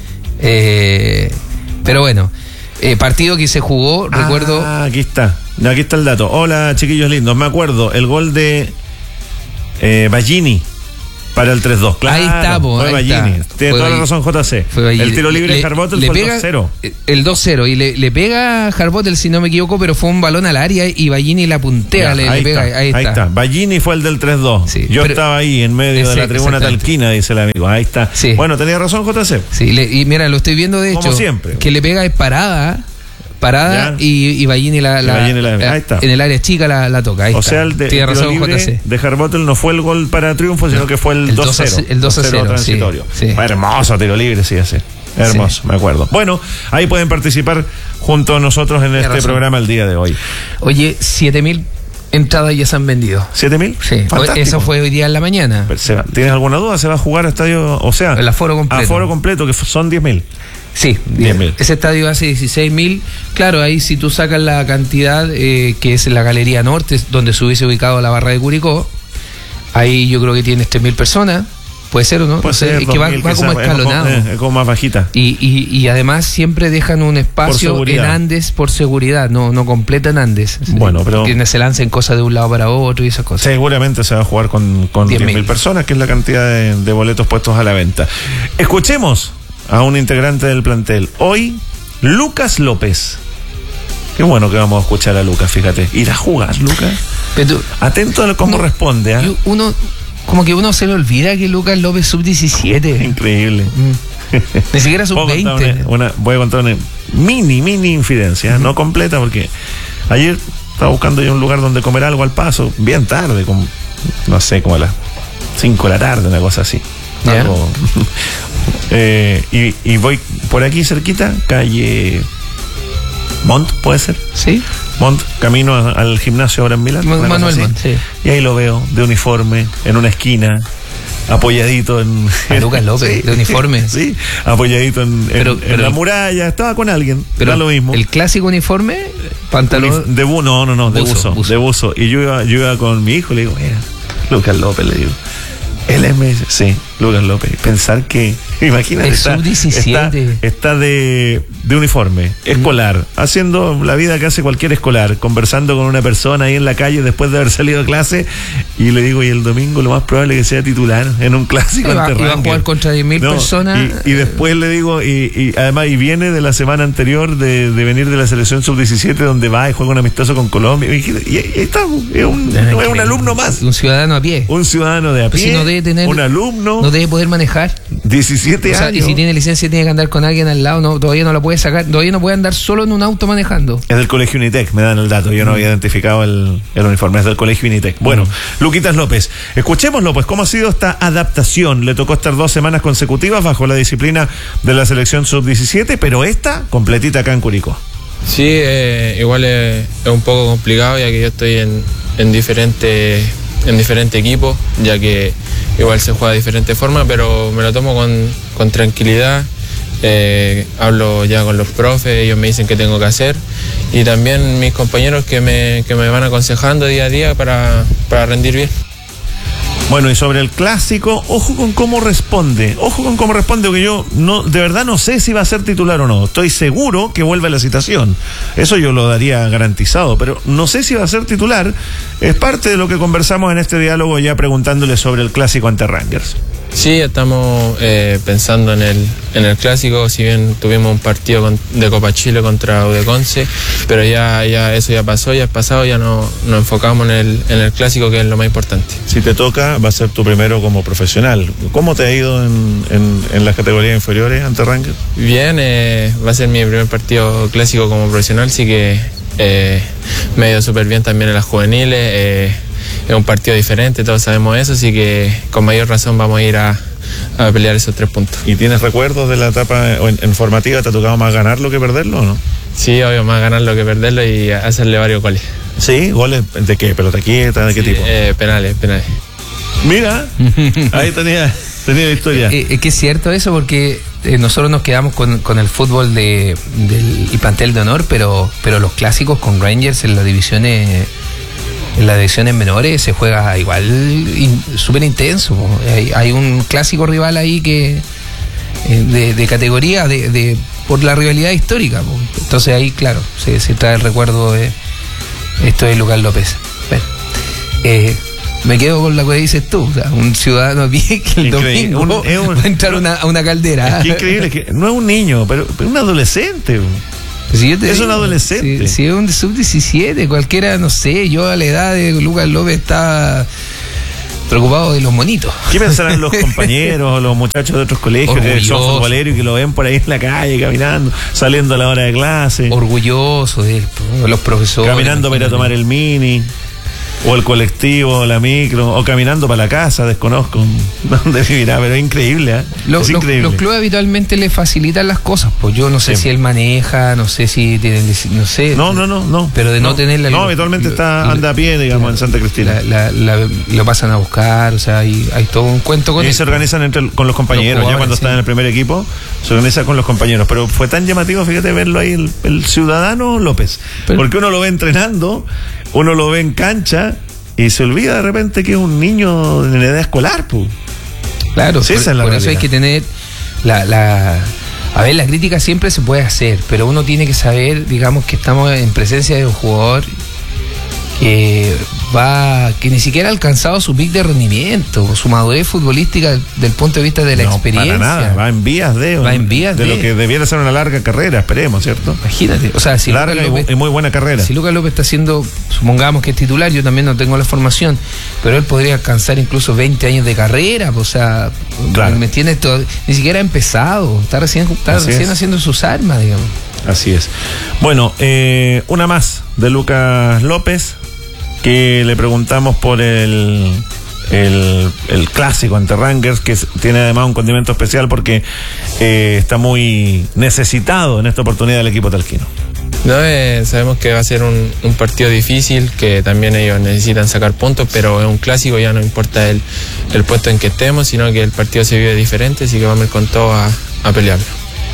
Eh, pero bueno, eh, partido que se jugó, ah, recuerdo. Ah, aquí está, aquí está el dato. Hola, chiquillos lindos, me acuerdo, el gol de eh, Ballini para el tres dos. Claro, ahí está, po, fue ahí Ballini. Está. Tiene Fue toda Ballini. la razón, J C. El tiro libre de Harbotel fue pega, el dos cero. El dos cero. Y le, le pega a Harbotel, si no me equivoco, pero fue un balón al área y Ballini la puntea. Ya, le, ahí, le pega, está, ahí, está. ahí está. Ballini fue el del tres dos. Sí, yo estaba ahí en medio ese, de la tribuna talquina, dice el amigo. Ahí está. Sí. Bueno, tenía razón, J C. Sí, le, y mira, lo estoy viendo de hecho. Como siempre. Que le pega es parada. Parada y, y Ballini, la, la, Ballini la, la, ahí está. En el área chica la, la toca. Ahí o está. sea, el de, tiene razón, libre J C. De Harbotel no fue el gol para triunfo, sino que fue el, el dos cero. El dos a cero transitorio. Sí, sí. Hermoso tiro libre, sí, ese. Hermoso, sí. Me acuerdo. Bueno, ahí pueden participar junto a nosotros en este razón. Programa el día de hoy. Oye, siete mil entradas ya se han vendido. ¿siete mil? Sí. Fantástico. Eso fue hoy día en la mañana. ¿Tienes alguna duda? ¿Se va a jugar a estadio? O sea, el aforo completo. Aforo completo, que son diez mil. Sí, diez mil. Ese estadio hace dieciséis mil. Claro, ahí si tú sacas la cantidad eh, que es la Galería Norte, donde se hubiese ubicado la barra de Curicó, ahí yo creo que tienes tres mil personas. Puede ser o no, puede o sea, ser, es que va, va como escalonado. Es, es como más bajita. Y, y, y además siempre dejan un espacio en Andes por seguridad, no, no completan Andes. Bueno, pero que se lancen cosas de un lado para otro y esas cosas. Seguramente se va a jugar con, con diez mil personas, que es la cantidad de, de boletos puestos a la venta. Escuchemos a un integrante del plantel. Hoy, Lucas López. Qué bueno que vamos a escuchar a Lucas, fíjate. ¿Irá a jugar, Lucas? Pero, atento a cómo uno, responde. ¿eh? Uno, como que uno se le olvida que Lucas López sub diecisiete. Increíble. Mm. Ni siquiera sub veinte. Una, una, voy a contar una mini, mini infidencia, uh-huh. No completa, porque ayer estaba buscando yo un lugar donde comer algo al paso, bien tarde, como, no sé, como a las cinco de la tarde, una cosa así. Yeah. Algo, eh, y, y voy por aquí cerquita, calle Montt, ¿puede ser? Sí. Montt, camino a, al gimnasio ahora en Milán. Manuel Montt, sí. Y ahí lo veo, de uniforme, en una esquina, apoyadito en... A Lucas López, sí, de uniforme. Sí, apoyadito en, pero, en, pero, en la muralla, estaba con alguien, pero era lo mismo. ¿El clásico uniforme? ¿Pantalón? De bu no, no, no, de buzo, buzo, buzo. de buzo. Y yo iba, yo iba con mi hijo y le digo, mira, Lucas López, le digo. Él es Messi, sí, Lucas López. Pensar que, imagínate, el está, sub diecisiete. está, está de, de uniforme, escolar, mm. haciendo la vida que hace cualquier escolar, conversando con una persona ahí en la calle después de haber salido a clase, y le digo, y el domingo lo más probable es que sea titular en un clásico. Y va, y va a jugar contra diez mil no, personas. Y, y después le digo, y, y además, y viene de la semana anterior de, de venir de la selección sub diecisiete, donde va y juega un amistoso con Colombia. Y, y, y ahí está, es un, es un alumno más. Un ciudadano a pie. Un ciudadano de a pie. Pues si no debe tener, un alumno. No debe poder manejar. diecisiete o sea, años. Y si tiene licencia tiene que andar con alguien al lado, no, todavía no la puede sacar, todavía no puede andar solo en un auto manejando. Es del colegio Unitec, me dan el dato, yo no había identificado el, el uniforme, es del colegio Unitec. Bueno, mm. Luquitas López, escuchémoslo pues, ¿cómo ha sido esta adaptación? Le tocó estar dos semanas consecutivas bajo la disciplina de la selección sub diecisiete, pero esta completita acá en Curicó. Sí, eh, igual es, es un poco complicado, ya que yo estoy en, en diferentes en diferente equipos, ya que igual se juega de diferente forma, pero me lo tomo con, con tranquilidad. Eh, hablo ya con los profes, ellos me dicen qué tengo que hacer, y también mis compañeros que me, que me van aconsejando día a día para, para rendir bien. Bueno, y sobre el clásico, ojo con cómo responde, ojo con cómo responde, porque yo no, de verdad no sé si va a ser titular o no. Estoy seguro que vuelve a la citación, eso yo lo daría garantizado, pero no sé si va a ser titular. Es parte de lo que conversamos en este diálogo, ya preguntándole sobre el clásico ante Rangers. Sí, estamos eh, pensando en el, en el clásico, si bien tuvimos un partido con, de Copa Chile contra U D Conce, pero ya, ya eso ya pasó, ya es pasado, ya no, nos enfocamos en el, en el clásico, que es lo más importante. Si te toca, va a ser tu primero como profesional. ¿Cómo te ha ido en, en, en las categorías inferiores ante Rangers? Bien, eh, va a ser mi primer partido clásico como profesional, así que eh, me ha ido súper bien también en las juveniles. Eh, Es un partido diferente, todos sabemos eso, así que con mayor razón vamos a ir a, a pelear esos tres puntos. ¿Y tienes recuerdos de la etapa en, en formativa? ¿Te ha tocado más ganarlo que perderlo o no? Sí, obvio, más ganarlo que perderlo y hacerle varios goles. ¿Sí? ¿Goles de qué? ¿Pelota quieta? ¿De qué sí, tipo? Eh, penales, penales. Mira, ahí tenía, tenía la historia. Es eh, que es cierto eso, porque eh, nosotros nos quedamos con, con el fútbol de, del el plantel de honor, pero, pero los clásicos con Rangers en las divisiones en las divisiones menores se juega igual in, súper intenso. Hay, hay un clásico rival ahí que eh, de, de categoría de, de por la rivalidad histórica. Entonces ahí, claro, se, se trae el recuerdo de esto de Lucas López. Bueno, eh, me quedo con lo que dices tú, o sea, un ciudadano bien que el increíble. domingo un, es un, va a entrar a una, a una caldera. Es que increíble, que no es un niño, pero, pero un adolescente. Si yo te es digo, un adolescente. Si, si es un sub diecisiete, cualquiera, no sé, yo a la edad de Lucas López estaba preocupado de los monitos. ¿Qué pensarán los compañeros o los muchachos de otros colegios orgulloso, que son futboleros y que lo ven por ahí en la calle caminando, saliendo a la hora de clase? Orgulloso de él, los profesores. Caminando para ir a tomar el mini. O el colectivo, o la micro, o caminando para la casa, desconozco dónde vivirá, pero es increíble, ¿eh? Los, es increíble. Los, los clubes habitualmente le facilitan las cosas, pues yo no sé sí. si él maneja, no sé si tienen, no sé. No, no, no, no. Pero de no, no tener la... No, habitualmente lo, está, anda a pie, digamos, la, en Santa Cristina. La, la, la, lo pasan a buscar, o sea, hay, hay todo un cuento con y eso. se organizan entre, con los compañeros, los ya cuando sí. están en el primer equipo, se organiza con los compañeros. Pero fue tan llamativo, fíjate, verlo ahí, el, el ciudadano López. Pero, porque uno lo ve entrenando, uno lo ve en cancha, y se olvida de repente que es un niño en edad escolar, pues. Claro, sí, por, esa es la por eso hay que tener la, la... A ver, la crítica siempre se puede hacer, pero uno tiene que saber, digamos, que estamos en presencia de un jugador que va, que ni siquiera ha alcanzado su pic de rendimiento, su madurez futbolística del punto de vista de la no, experiencia. Para nada, va en vías de, va en vías de, de lo que debiera ser una larga carrera, esperemos, ¿cierto? Imagínate, o sea, si larga Lucas López, y muy buena carrera. Si Lucas López está haciendo, supongamos que es titular, yo también no tengo la formación, pero él podría alcanzar incluso veinte años de carrera, o sea, claro. ¿me entiendes? Todo, ni siquiera ha empezado, está recién, está recién haciendo sus armas, digamos. Así es. Bueno, eh, una más de Lucas López, que le preguntamos por el, el, el clásico ante Rangers, que tiene además un condimento especial porque eh, está muy necesitado en esta oportunidad del equipo talquino. No, eh, sabemos que va a ser un, un partido difícil, que también ellos necesitan sacar puntos, pero es un clásico, ya no importa el, el puesto en que estemos, sino que el partido se vive diferente, así que vamos a ir con todo a, a pelearlo.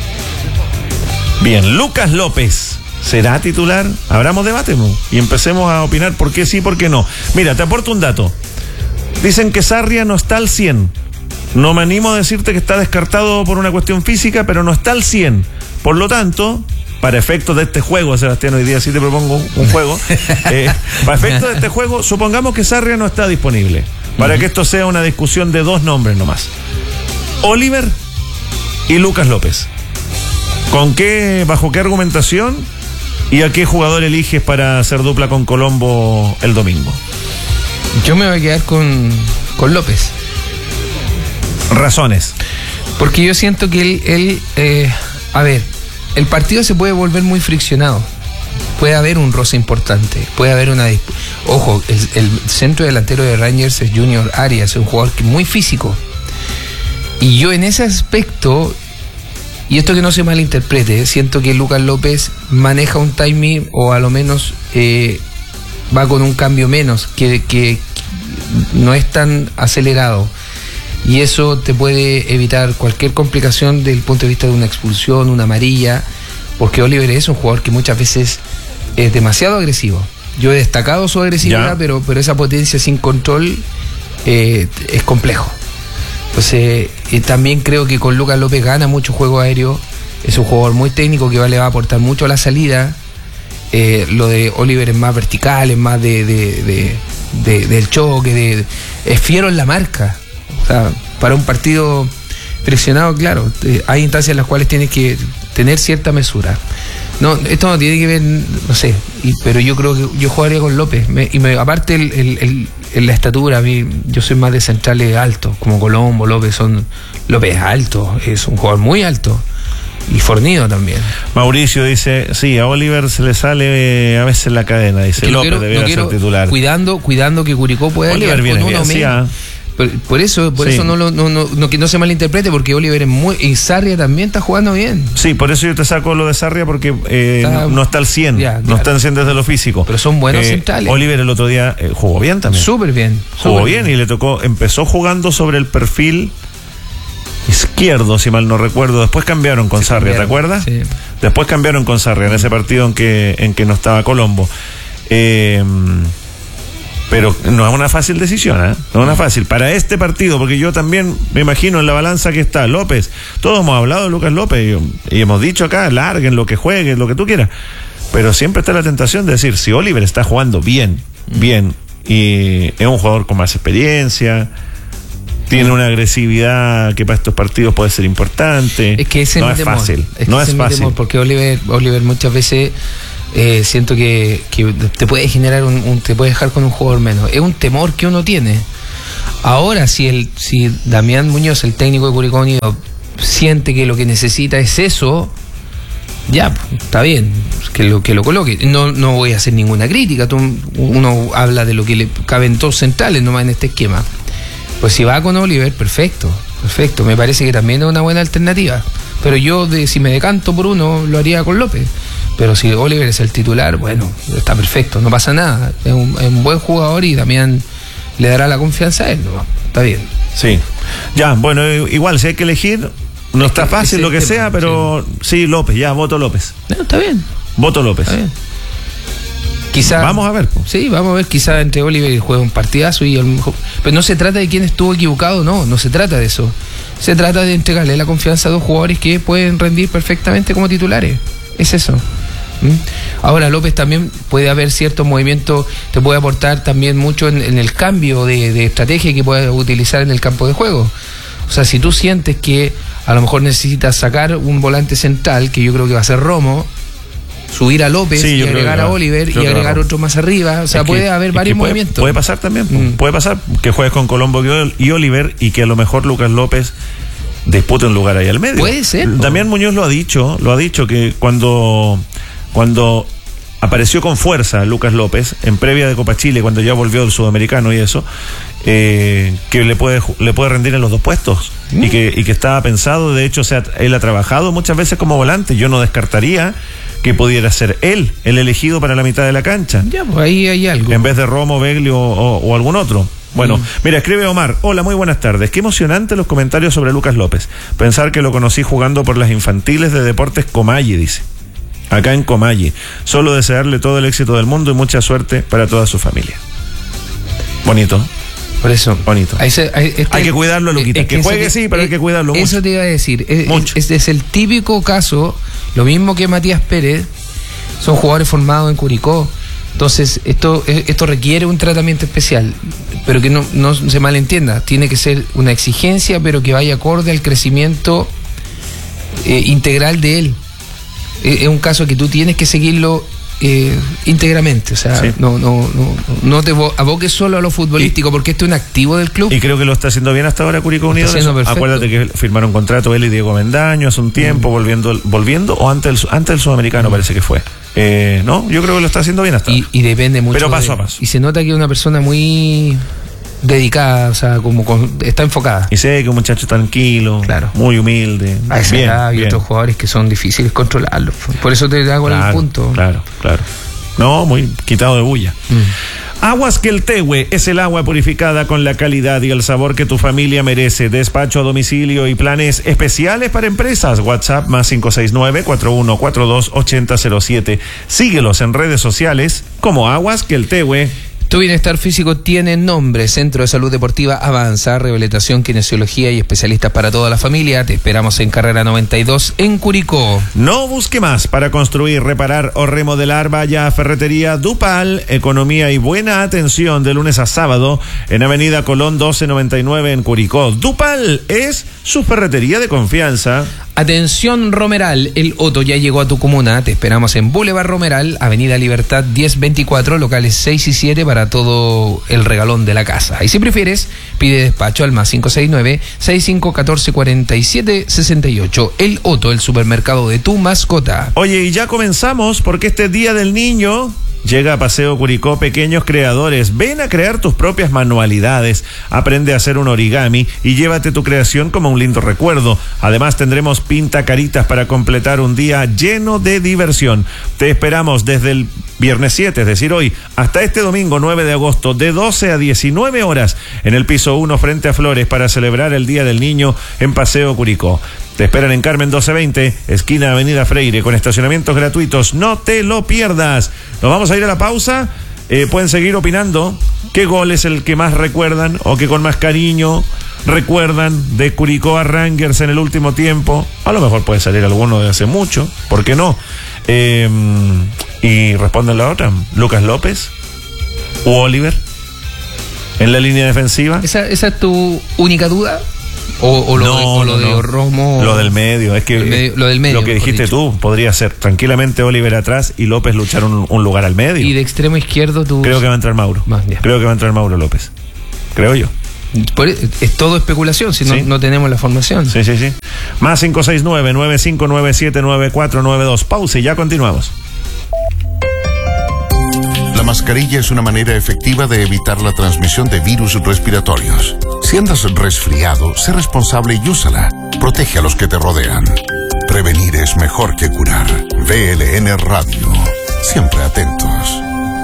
Bien, Lucas López. ¿Será titular? Abramos debate, ¿no? Y empecemos a opinar por qué sí, por qué no. Mira, te aporto un dato. Dicen que Sarria no está al cien. No me animo a decirte que está descartado por una cuestión física, pero no está al cien. Por lo tanto, para efectos de este juego, Sebastián, hoy día sí te propongo un juego. eh, para efectos de este juego, supongamos que Sarria no está disponible. Para uh-huh. que esto sea una discusión de dos nombres nomás. Oliver y Lucas López. ¿Con qué, bajo qué argumentación y a qué jugador eliges para hacer dupla con Colombo el domingo? Yo me voy a quedar con, con López. Razones. Porque yo siento que él, él eh, a ver, el partido se puede volver muy friccionado. Puede haber un roce importante, puede haber una disp- ojo, el, el centro delantero de Rangers es Junior Arias, es un jugador que muy físico. Y yo en ese aspecto, y esto que no se malinterprete, siento que Lucas López maneja un timing, o a lo menos eh, va con un cambio menos, que, que no es tan acelerado. Y eso te puede evitar cualquier complicación desde el punto de vista de una expulsión, una amarilla, porque Oliver es un jugador que muchas veces es demasiado agresivo. Yo he destacado su agresividad, pero, pero esa potencia sin control eh, es complejo. Entonces, eh, también creo que con Lucas López gana mucho juego aéreo. Es un jugador muy técnico que va, le va a aportar mucho a la salida. Eh, lo de Oliver es más vertical, es más de, de, de, de del choque, de, es fiero en la marca. O sea, para un partido friccionado, claro, eh, hay instancias en las cuales tienes que tener cierta mesura. No, esto no tiene que ver, no sé, y, pero yo creo que yo jugaría con López. Me, y me, aparte el, el, el, el, la estatura, a mí, yo soy más de centrales altos, como Colombo, López, son López es alto, es un jugador muy alto. Y fornido también. Mauricio dice, sí, a Oliver se le sale a veces la cadena, dice que López debería ser titular. Cuidando, cuidando que Curicó pueda Oliver viene con uno bien, menos. Sí, Por, por eso, por sí. eso no, lo, no, no, no, que no se malinterprete, porque Oliver es muy. Y Sarria también está jugando bien. Sí, por eso yo te saco lo de Sarria, porque eh, está, no, no está al cien. Ya, no claro. está al cien desde lo físico. Pero son buenos eh, centrales. Oliver el otro día eh, jugó bien también. Súper bien. Jugó super bien, bien y le tocó. Empezó jugando sobre el perfil izquierdo, si mal no recuerdo. Después cambiaron con sí, Sarria, cambiaron. ¿Te acuerdas? Sí. Después cambiaron con Sarria en ese partido en que, en que no estaba Colombo. Eh, pero no es una fácil decisión, ¿eh? No es una fácil. Para este partido, porque yo también me imagino en la balanza que está López. Todos hemos hablado de Lucas López y, y hemos dicho acá, larguen lo que jueguen, lo que tú quieras. Pero siempre está la tentación de decir, si Oliver está jugando bien, bien, y es un jugador con más experiencia, tiene una agresividad que para estos partidos puede ser importante. Es que ese no es temor. fácil. Es no es es fácil. Temor, porque Oliver, Oliver muchas veces eh, siento que, que te puede generar un, un, te puede dejar con un jugador menos. Es un temor que uno tiene. Ahora, si el, si Damián Muñoz, el técnico de Curicó Unido, siente que lo que necesita es eso, ya, está bien, que lo, que lo coloque. No, no voy a hacer ninguna crítica. Tú, uno habla de lo que le caben dos centrales nomás en este esquema. Pues si va con Oliver, perfecto, perfecto. Me parece que también es una buena alternativa. Pero yo, de, si me decanto por uno, lo haría con López. Pero si Oliver es el titular, bueno, está perfecto, no pasa nada. Es un, es un buen jugador y Damián le dará la confianza a él, ¿no? Está bien. Sí. Ya, bueno, igual, si hay que elegir, no está fácil lo que sea, pero sí, López, ya, voto López. No, está bien. Voto López. Está bien. Quizá, vamos a ver. Sí, vamos a ver, quizá entre Oliver y juega un partidazo y a lo mejor, pero no se trata de quién estuvo equivocado, no, no se trata de eso. Se trata de entregarle la confianza a dos jugadores que pueden rendir perfectamente como titulares. Es eso. ¿Mm? Ahora López también puede haber ciertos movimientos, te puede aportar también mucho en, en el cambio de, de estrategia que puedes utilizar en el campo de juego. O sea, si tú sientes que a lo mejor necesitas sacar un volante central, que yo creo que va a ser Romo, subir a López sí, y agregar a Oliver y agregar va. otro más arriba, o sea, es puede que, haber varios puede, movimientos. Puede pasar también, mm. puede pasar que juegues con Colombo y Oliver y que a lo mejor Lucas López dispute un lugar ahí al medio. Puede ser. Damián Muñoz lo ha dicho, lo ha dicho que cuando cuando apareció con fuerza Lucas López en previa de Copa Chile, cuando ya volvió del Sudamericano y eso, eh, que le puede le puede rendir en los dos puestos mm. y que y que estaba pensado, de hecho, o sea, él ha trabajado muchas veces como volante. Yo no descartaría que pudiera ser él el elegido para la mitad de la cancha. Ya, pues ahí hay algo. En vez de Romo, Beglio o, o algún otro. Bueno, mm. mira, escribe Omar: hola, muy buenas tardes. Qué emocionante los comentarios sobre Lucas López. Pensar que lo conocí jugando por las infantiles de Deportes Comalle, dice. Acá en Comalle. Solo desearle todo el éxito del mundo y mucha suerte para toda su familia. Bonito. Por eso. Bonito. Ahí se, ahí, este, hay que cuidarlo, Luquita. Es que, que juegue te, sí, pero eh, hay que cuidarlo mucho. Eso te iba a decir. Mucho. Este es el típico caso, lo mismo que Matías Pérez, son jugadores formados en Curicó. Entonces, esto esto requiere un tratamiento especial, pero que no, no se malentienda. Tiene que ser una exigencia, pero que vaya acorde al crecimiento eh, integral de él. Es un caso que tú tienes que seguirlo eh, íntegramente, o sea, sí. no, no, no, no te aboques solo a lo futbolístico, y, porque este es un activo del club. Y creo que lo está haciendo bien hasta ahora Curicó Unido. Acuérdate que firmaron contrato él y Diego Mendaño hace un tiempo, mm. volviendo volviendo o antes del, antes del Sudamericano mm. parece que fue. Eh, no, yo creo que lo está haciendo bien hasta y, ahora. Y depende mucho. Pero paso de, a paso. Y se nota que es una persona muy dedicada, o sea, como con, está enfocada. Y sé que es un muchacho tranquilo, claro, muy humilde. A esa edad hay otros jugadores que son difíciles controlarlos. Por eso te hago claro, el punto. Claro, claro. No, muy quitado de bulla. Mm. Aguas Queltehue es el agua purificada con la calidad y el sabor que tu familia merece. Despacho a domicilio y planes especiales para empresas. WhatsApp más cinco seis nueve, cuatro uno cuatro dos, ocho cero cero siete. Síguelos en redes sociales como Aguas Queltehue. Tu bienestar físico tiene nombre. Centro de Salud Deportiva Avanza, rehabilitación, kinesiología y especialistas para toda la familia. Te esperamos en Carrera noventa y dos en Curicó. No busque más para construir, reparar o remodelar. Vaya a Ferretería Dupal. Economía y buena atención de lunes a sábado en Avenida Colón doce noventa y nueve en Curicó. Dupal es su ferretería de confianza. Atención Romeral, el Otto ya llegó a tu comuna. Te esperamos en Boulevard Romeral, Avenida Libertad diez veinticuatro, locales seis y siete para todo el regalón de la casa. Y si prefieres, pide despacho al más cinco seis nueve, seis cinco uno cuatro, cuatro siete seis ocho. El Otto, el supermercado de tu mascota. Oye, y ya comenzamos porque este Día del Niño llega a Paseo Curicó Pequeños Creadores. Ven a crear tus propias manualidades, aprende a hacer un origami y llévate tu creación como un lindo recuerdo. Además tendremos pinta caritas para completar un día lleno de diversión. Te esperamos desde el viernes siete, es decir, hoy, hasta este domingo nueve de agosto, de doce a diecinueve horas, en el piso uno frente a Flores, para celebrar el Día del Niño en Paseo Curicó. Te esperan en Carmen doce veinte, esquina Avenida Freire, con estacionamientos gratuitos. No te lo pierdas. Nos vamos a ir a la pausa. Eh, pueden seguir opinando qué gol es el que más recuerdan o que con más cariño recuerdan de Curicó a Rangers en el último tiempo. A lo mejor puede salir alguno de hace mucho, ¿por qué no? Eh, y responden la otra, Lucas López u Oliver en la línea defensiva. ¿Esa, esa es tu única duda? O, o lo, no, de, o lo no, de no. Romo. Lo del medio, es que medio, lo, del medio, lo que dijiste tú, podría ser tranquilamente Oliver atrás y López luchar un, un lugar al medio. Y de extremo izquierdo tú. Creo que va a entrar Mauro. Más, Creo que va a entrar Mauro López. Creo yo. Por, es todo especulación, si no, ¿Sí? no tenemos la formación. Sí, sí, sí. Más cinco seis nueve, nueve cinco nueve siete, nueve cuatro nueve dos. Pausa y ya continuamos. La mascarilla es una manera efectiva de evitar la transmisión de virus respiratorios. Si andas resfriado, sé responsable y úsala. Protege a los que te rodean. Prevenir es mejor que curar. V L N Radio. Siempre atentos.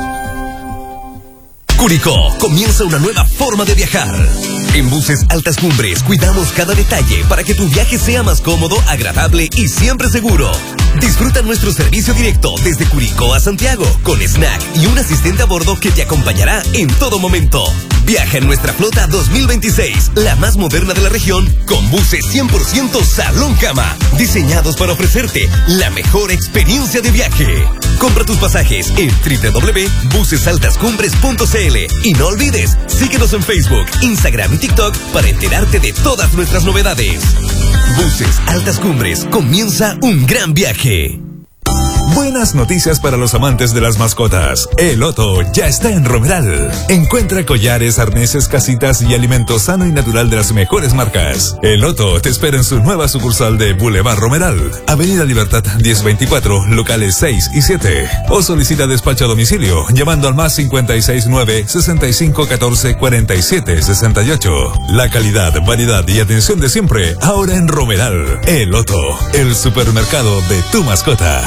Curicó, comienza una nueva forma de viajar. En Buses Altas Cumbres cuidamos cada detalle para que tu viaje sea más cómodo, agradable y siempre seguro. Disfruta nuestro servicio directo desde Curicó a Santiago, con snack y un asistente a bordo que te acompañará en todo momento. Viaja en nuestra flota dos mil veintiséis, la más moderna de la región, con buses cien por ciento salón cama, diseñados para ofrecerte la mejor experiencia de viaje. Compra tus pasajes en doble u doble u doble u punto buses altas cumbres punto c l y no olvides, síguenos en Facebook, Instagram y TikTok para enterarte de todas nuestras novedades. Buses Altas Cumbres, comienza un gran viaje. Buenas noticias para los amantes de las mascotas. El Otto ya está en Romeral. Encuentra collares, arneses, casitas y alimento sano y natural de las mejores marcas. El Otto te espera en su nueva sucursal de Boulevard Romeral, Avenida Libertad diez veinticuatro, locales seis y siete. O solicita despacho a domicilio llamando al más cincuenta y seis nueve, sesenta y cinco catorce, cuarenta y siete sesenta y ocho. La calidad, variedad y atención de siempre ahora en Romeral. El Otto, el supermercado de tu mascota.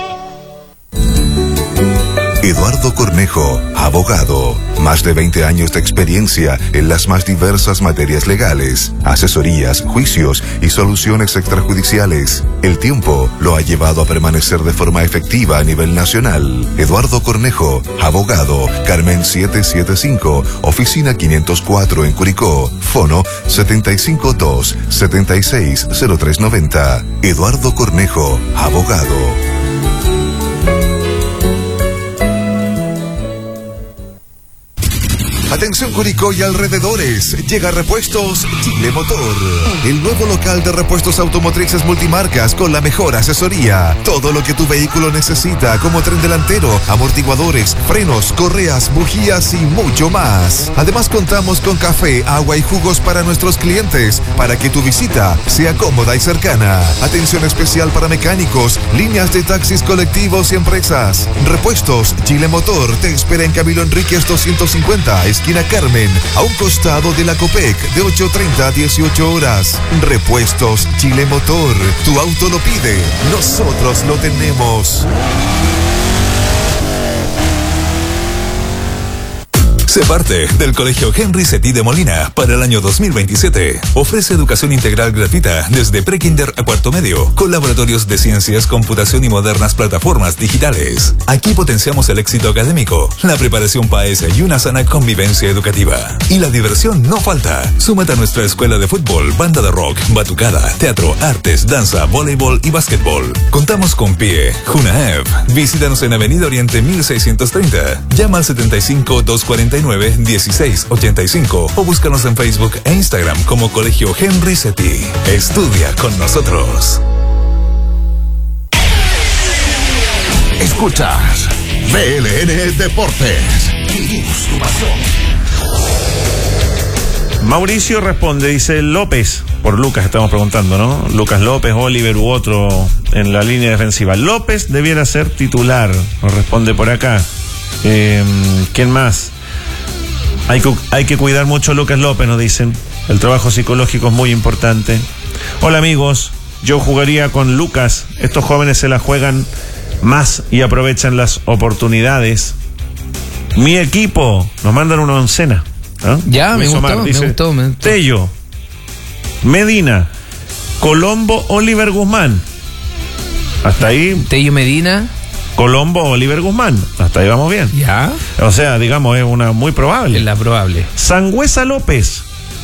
Eduardo Cornejo, abogado. Más de veinte años de experiencia en las más diversas materias legales, asesorías, juicios y soluciones extrajudiciales. El tiempo lo ha llevado a permanecer de forma efectiva a nivel nacional. Eduardo Cornejo, abogado. Carmen setecientos setenta y cinco, oficina quinientos cuatro en Curicó. Fono setenta y cinco dos, setenta y seis, cero tres noventa. Eduardo Cornejo, abogado. Atención Curicó y alrededores, llega Repuestos Chile Motor, el nuevo local de repuestos automotrices multimarcas con la mejor asesoría. Todo lo que tu vehículo necesita, como tren delantero, amortiguadores, frenos, correas, bujías y mucho más. Además contamos con café, agua y jugos para nuestros clientes, para que tu visita sea cómoda y cercana. Atención especial para mecánicos, líneas de taxis colectivos y empresas. Repuestos Chile Motor te espera en Camilo Enríquez doscientos cincuenta, esquina Carmen, a un costado de la Copec, de ocho treinta a dieciocho horas. Repuestos Chile Motor, tu auto lo pide, nosotros lo tenemos. Sé parte del Colegio Henry Setí de Molina para el año dos mil veintisiete. Ofrece educación integral gratuita desde prekinder a cuarto medio, con laboratorios de ciencias, computación y modernas plataformas digitales. Aquí potenciamos el éxito académico, la preparación país y una sana convivencia educativa. Y la diversión no falta. Súmate a nuestra escuela de fútbol, banda de rock, batucada, teatro, artes, danza, voleibol y básquetbol. Contamos con P I E, Junaev. Visítanos en Avenida Oriente mil seiscientos treinta. Llama al setenta y cinco, doscientos cuarenta y nueve, dieciséis ochenta y cinco o búscanos en Facebook e Instagram como Colegio Henry Setí. Estudia con nosotros. Escuchas V L N Deportes. Vivimos tu pasión. Mauricio responde, dice López, por Lucas estamos preguntando, ¿no? Lucas López, Oliver u otro en la línea defensiva. López debiera ser titular, nos responde por acá. Eh, ¿Quién más? Hay que, hay que cuidar mucho a Lucas López, nos dicen. El trabajo psicológico es muy importante. Hola amigos, yo jugaría con Lucas. Estos jóvenes se la juegan más y aprovechan las oportunidades. Mi equipo, nos mandan una oncena. ¿eh? Ya, me gustó, Omar, dice, me gustó, me gustó. Tello, Medina, Colombo, Oliver Guzmán. Hasta ahí. Tello, Medina, Colombo, Oliver Guzmán. Hasta ahí vamos bien. Ya. O sea, digamos, es una muy probable. Es la probable. Sangüesa López,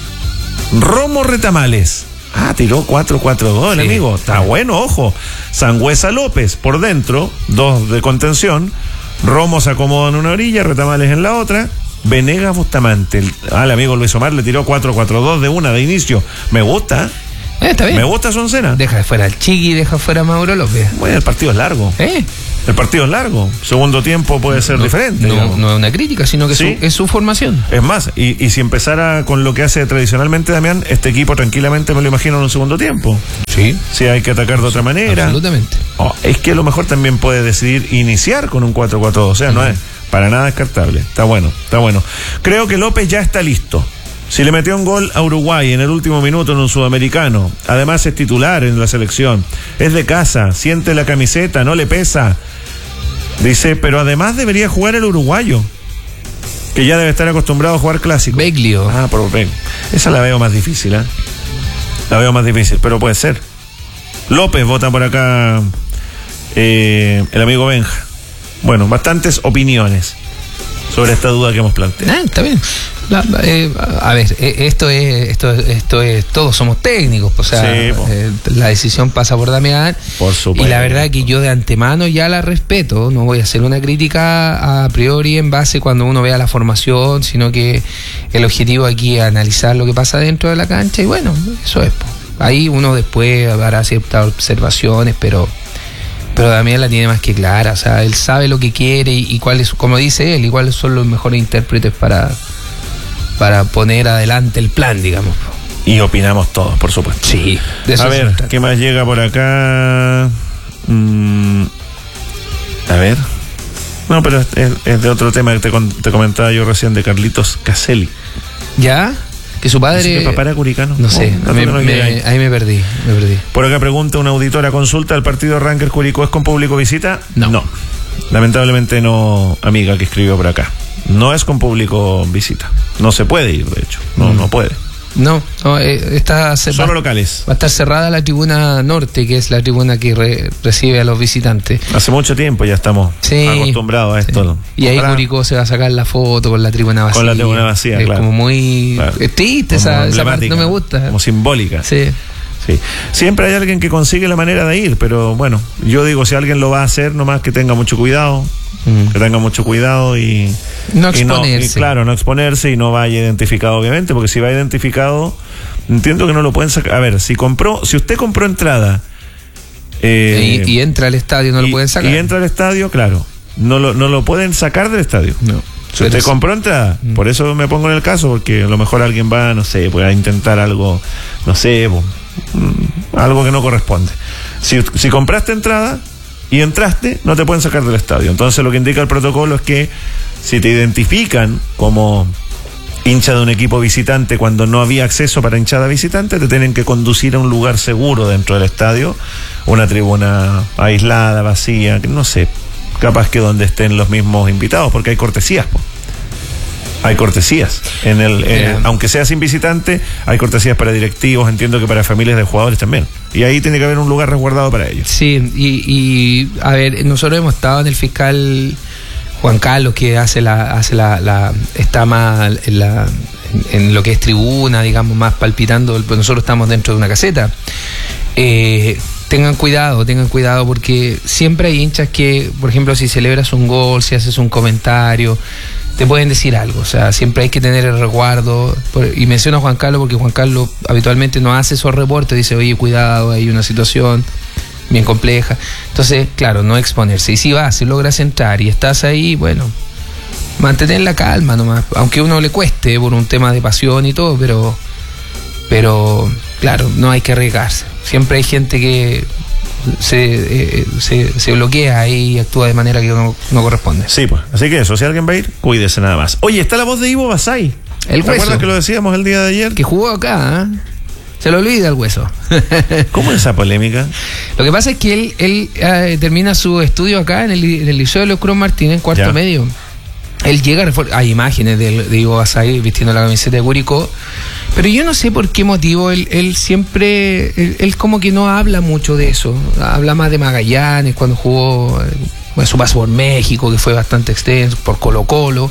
Romo Retamales. Ah, tiró cuatro cuatro dos, sí, el amigo. Está sí. bueno, ojo. Sangüesa López por dentro, dos de contención. Romo se acomoda en una orilla, Retamales en la otra. Venegas Bustamante. El, ah, el amigo Luis Omar le tiró cuatro cuatro dos de una de inicio. Me gusta. Eh, está bien. Me gusta su oncena. Deja de fuera al Chiqui, deja fuera a Mauro López. Bueno, el partido es largo. ¿Eh? El partido es largo. Segundo tiempo puede ser no, diferente. No, no es una crítica, sino que ¿sí? su, es su formación. Es más, y, y si empezara con lo que hace tradicionalmente Damián, este equipo tranquilamente me lo imagino en un segundo tiempo. Sí. Si hay que atacar de otra manera. Absolutamente. Oh, es que a lo mejor también puede decidir iniciar con un cuatro cuatro dos. O sea, uh-huh. no es para nada descartable. Está bueno, está bueno. Creo que López ya está listo. Si le metió un gol a Uruguay en el último minuto en un sudamericano, además es titular en la selección, es de casa, siente la camiseta, no le pesa. Dice, pero además debería jugar el uruguayo, que ya debe estar acostumbrado a jugar clásico. Beglio. Ah, por Beglio. Esa la veo más difícil, ¿eh? La veo más difícil, pero puede ser. López vota por acá eh, el amigo Benja. Bueno, bastantes opiniones sobre esta duda que hemos planteado. Ah, está bien. La, eh, a ver, eh, esto es, esto, esto es, todos somos técnicos, o sea, sí, eh, la decisión pasa por Damián. Por supuesto. Y la verdad que yo de antemano ya la respeto, no voy a hacer una crítica a priori en base cuando uno vea la formación, sino que el objetivo aquí es analizar lo que pasa dentro de la cancha y bueno, eso es. Ahí uno después hará ciertas observaciones, pero pero Damián la tiene más que clara, o sea, él sabe lo que quiere y, y cuáles, como dice él, y cuáles son los mejores intérpretes para para poner adelante el plan, digamos. Y opinamos todos, por supuesto. Sí. De eso a ver, ¿qué más llega por acá? Mm, a ver. No, pero es, es de otro tema que te, te comentaba yo recién, de Carlitos Caselli. ¿Ya? Que su padre... ¿Que papá era curicano? No sé, oh, me, me, ahí me perdí, me perdí. Por acá pregunta una auditora, consulta, ¿el partido Rangers Curicó es con público visita? No. No. Lamentablemente no, amiga que escribió por acá. No es con público visita. No se puede ir, de hecho. No, mm. no puede. No, no eh, está solo va, locales. Va a estar cerrada la tribuna norte, que es la tribuna que re, recibe a los visitantes. Hace mucho tiempo ya estamos sí, acostumbrados a esto. Sí. Y ahí Ojalá. Curicó se va a sacar la foto con la tribuna vacía. Con la tribuna vacía, es claro. como muy claro. Es triste, como esa, esa parte no me gusta. Como simbólica. Sí. Sí. Siempre hay alguien que consigue la manera de ir, pero bueno, yo digo, si alguien lo va a hacer, nomás que tenga mucho cuidado, mm. que tenga mucho cuidado y no exponerse. Y no, y claro, no exponerse y no vaya identificado, obviamente, porque si va identificado, entiendo que no lo pueden sacar. A ver, si compró, si usted compró entrada eh, y, y entra al estadio, no y, lo pueden sacar. Y entra al estadio, claro, no lo, no lo pueden sacar del estadio. No. Si usted sí. compró entrada, mm. por eso me pongo en el caso, porque a lo mejor alguien va, no sé, puede intentar algo, no sé, pues, algo que no corresponde. Si, si compraste entrada y entraste, no te pueden sacar del estadio. Entonces lo que indica el protocolo es que si te identifican como hincha de un equipo visitante cuando no había acceso para hinchada visitante, te tienen que conducir a un lugar seguro dentro del estadio, una tribuna aislada, vacía, no sé, capaz que donde estén los mismos invitados, porque hay cortesías, po. Hay cortesías. En el, eh, aunque sea sin visitante, hay cortesías para directivos, entiendo que para familias de jugadores también. Y ahí tiene que haber un lugar resguardado para ellos. Sí, y, y a ver, nosotros hemos estado en el fiscal Juan Carlos, que hace la, hace la, la está más en, la, en, en lo que es tribuna, digamos, más palpitando, pues nosotros estamos dentro de una caseta. Eh, tengan cuidado, tengan cuidado, porque siempre hay hinchas que, por ejemplo, si celebras un gol, si haces un comentario, te pueden decir algo, o sea, siempre hay que tener el resguardo. Y menciono a Juan Carlos porque Juan Carlos habitualmente no hace esos reportes, dice, oye, cuidado, hay una situación bien compleja. Entonces, claro, no exponerse. Y si vas, si logras entrar y estás ahí, bueno, mantener la calma nomás, aunque a uno le cueste por un tema de pasión y todo, pero, pero claro, no hay que arriesgarse. Siempre hay gente que Se, eh, se, se bloquea y actúa de manera que no, no corresponde. Sí, pues. Así que eso, si alguien va a ir, cuídese nada más. Oye, está la voz de Ivo Basay. El ¿Te acuerdas que lo decíamos el día de ayer? Que jugó acá, ¿eh? Se lo olvida el hueso. ¿Cómo es esa polémica? Lo que pasa es que él, él eh, termina su estudio acá en el, en el Liceo de los Cruz Martínez, cuarto ya. medio. Él llega a refor- hay imágenes de, de Ivo Basay vistiendo la camiseta de Curicó, pero yo no sé por qué motivo él, él siempre, él, él como que no habla mucho de eso. Habla más de Magallanes cuando jugó, bueno, su paso por México, que fue bastante extenso, por Colo Colo.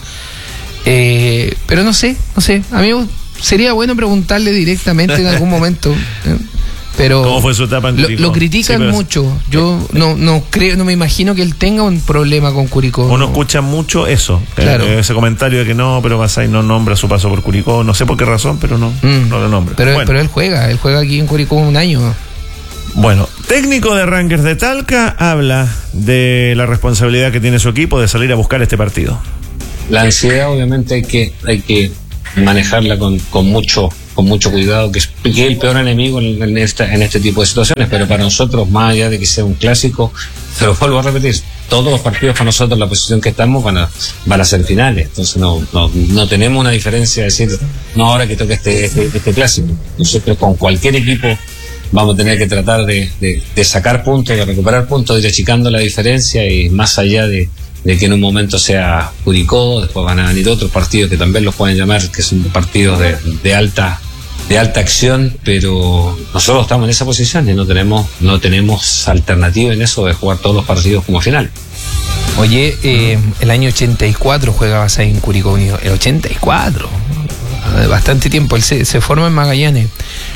Eh, pero no sé, no sé, a mí sería bueno preguntarle directamente en algún momento. ¿eh? Pero ¿cómo fue su etapa en Curicó? Lo, lo critican sí, mucho. Yo no no creo, no me imagino que él tenga un problema con Curicó. Uno escucha mucho eso, claro. eh, ese comentario de que no, pero Basay no nombra su paso por Curicó, no sé por qué razón, pero no, mm. no lo nombra. Pero, bueno. pero él juega, él juega aquí en Curicó un año. Bueno, técnico de Rangers de Talca habla de la responsabilidad que tiene su equipo de salir a buscar este partido. La ansiedad obviamente hay que hay que manejarla con, con mucho con mucho cuidado, que es, que es el peor enemigo en, en, esta, en este tipo de situaciones, pero para nosotros, más allá de que sea un clásico, se lo vuelvo a repetir, todos los partidos para nosotros, la posición que estamos, van a, van a ser finales, entonces no, no, no tenemos una diferencia de decir, no, ahora que toque este, este, este clásico. Nosotros con cualquier equipo vamos a tener que tratar de, de, de sacar puntos, de recuperar puntos, de ir achicando la diferencia, y más allá de de que en un momento sea Curicó, después van a venir otros partidos que también los pueden llamar, que son partidos de, de alta de alta acción, pero nosotros estamos en esa posición y no tenemos no tenemos alternativa en eso de jugar todos los partidos como final. Oye, eh, el año ochenta y cuatro jugabas ahí en Curicó Unido, el ochenta y cuatro, bastante tiempo, él se, se forma en Magallanes.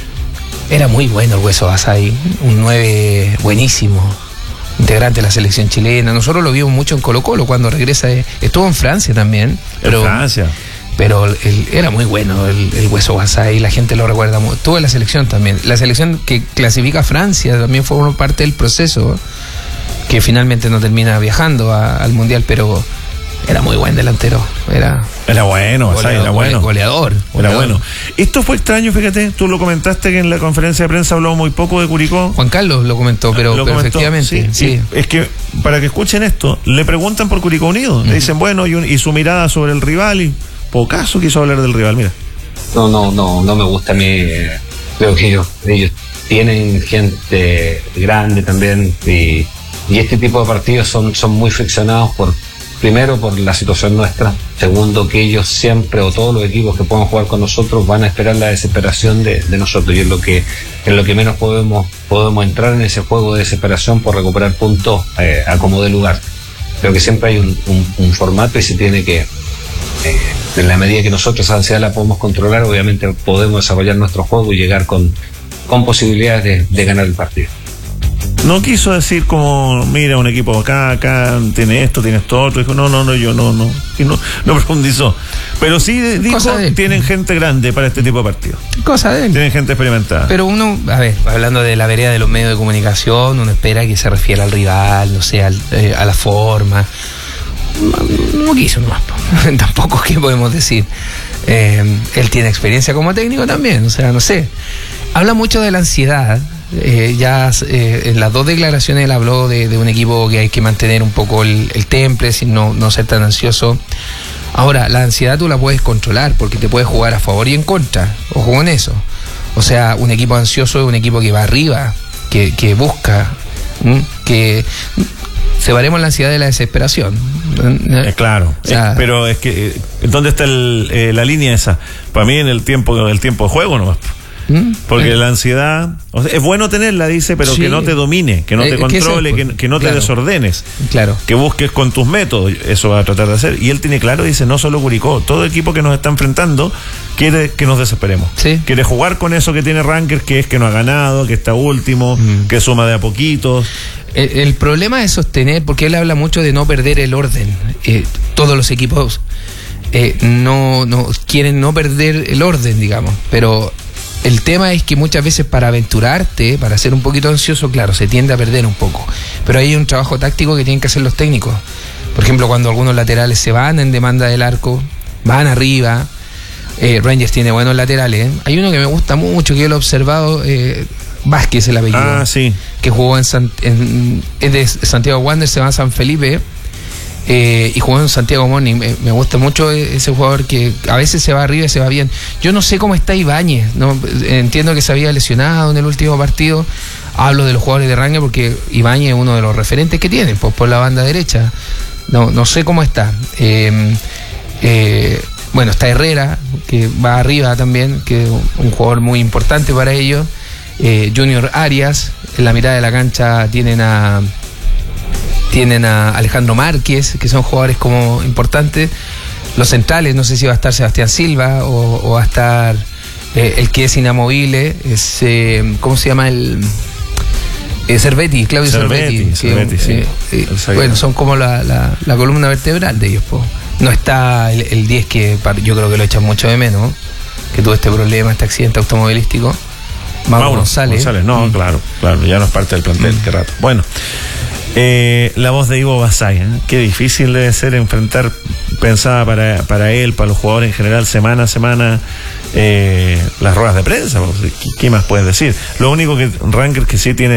Era muy bueno el Hueso Basay, un nueve buenísimo, integrante de la selección chilena. Nosotros lo vimos mucho en Colo Colo cuando regresa. Estuvo en Francia también. Pero, en Francia. Pero él, era muy bueno el, el Hueso Basay, la gente lo recuerda mucho. Estuvo en la selección también. La selección que clasifica a Francia también fue parte del proceso, que finalmente no termina viajando a, al Mundial, pero era muy buen delantero. Era, era bueno, Basay, era bueno. Goleador, goleador. Era bueno. Esto fue extraño, fíjate, tú lo comentaste que en la conferencia de prensa habló muy poco de Curicó. Juan Carlos lo comentó, pero, lo pero comentó, efectivamente. Sí, sí. Es que, para que escuchen esto, le preguntan por Curicó Unido. Uh-huh. Le dicen, bueno, y, un, y su mirada sobre el rival, y pocaso quiso hablar del rival, mira. No, no, no, no me gusta a mí. Eh, creo que ellos, ellos tienen gente grande también, y, y este tipo de partidos son, son muy friccionados por. Primero, por la situación nuestra. Segundo, que ellos siempre, o todos los equipos que puedan jugar con nosotros, van a esperar la desesperación de, de nosotros. Y es lo que en lo que menos podemos podemos entrar en ese juego de desesperación por recuperar puntos eh, a como de lugar. Creo que siempre hay un, un, un formato, y se tiene que, eh, en la medida que nosotros esa ansiedad la podemos controlar, obviamente podemos desarrollar nuestro juego y llegar con, con posibilidades de, de ganar el partido. No quiso decir como, mira, un equipo acá, acá, tiene esto, tiene esto otro. Dijo, no, no, no, yo no, no. Y no, no profundizó. Pero sí dijo, tienen gente grande para este tipo de partidos. Cosa de él. Tienen gente experimentada. Pero uno, a ver, hablando de la vereda de los medios de comunicación, uno espera que se refiera al rival, no sé, al, eh, a la forma. No, no quiso nomás. Tampoco es que podemos decir. Eh, él tiene experiencia como técnico también, o sea, no sé. Habla mucho de la ansiedad. Eh, ya eh, en las dos declaraciones él habló de, de un equipo que hay que mantener un poco el, el temple, sin no, no ser tan ansioso. Ahora, la ansiedad tú la puedes controlar porque te puedes jugar a favor y en contra. Ojo con eso. O sea, un equipo ansioso es un equipo que va arriba, que, que busca, ¿m? que separemos la ansiedad de la desesperación. Eh, claro, o sea, es, pero es que ¿dónde está el, eh, la línea esa? Para mí en el tiempo, el tiempo de juego nomás. Porque la ansiedad, o sea, es bueno tenerla, dice, pero sí, que no te domine, que no te eh, controle, que, que no te claro, desordenes, claro, que busques con tus métodos. Eso va a tratar de hacer. Y él tiene claro, dice, no solo Curicó, todo equipo que nos está enfrentando quiere que nos desesperemos, sí, quiere jugar con eso que tiene Rangers, que es que no ha ganado, que está último, mm. que suma de a poquitos. El, el problema es sostener, porque él habla mucho de no perder el orden. Eh, todos los equipos eh, no, no quieren no perder el orden, digamos, pero el tema es que muchas veces para aventurarte, para ser un poquito ansioso, claro, se tiende a perder un poco. Pero hay un trabajo táctico que tienen que hacer los técnicos. Por ejemplo, cuando algunos laterales se van en demanda del arco, van arriba. Eh, Rangers tiene buenos laterales. ¿eh? Hay uno que me gusta mucho, que yo lo he observado, eh, Vázquez el apellido. Ah, sí. Que jugó en, San, en, en de Santiago Wander, se va a San Felipe. Eh, y jugó en Santiago Morning. Me, me gusta mucho ese jugador que a veces se va arriba y se va bien. Yo no sé cómo está Ibáñez, ¿no? Entiendo que se había lesionado en el último partido. Hablo de los jugadores de Ranger porque Ibáñez es uno de los referentes que tienen pues, por la banda derecha. No, no sé cómo está. Eh, eh, bueno, está Herrera, que va arriba también, que es un jugador muy importante para ellos. Eh, Junior Arias, en la mitad de la cancha tienen a tienen a Alejandro Márquez, que son jugadores como importantes. Los centrales, no sé si va a estar Sebastián Silva o, o va a estar eh, el que es inamovible, es eh, ¿cómo se llama el? Eh, Cervetti, Claudio Cervetti. Cervetti, sí. eh, eh, bueno, son como la, la, la columna vertebral de ellos. Po. No está el diez que yo creo que lo echan mucho de menos, que tuvo este problema, este accidente automovilístico. Mauro, Mauro González. González. No, mm. claro, claro, ya no es parte del plantel, mm. qué rato. Bueno, eh, la voz de Ivo Basay, ¿eh? Qué difícil debe ser enfrentar, pensaba para, para él, para los jugadores en general, semana a semana, eh, las ruedas de prensa. ¿Qué, qué más puedes decir? Lo único que Ranger que sí tiene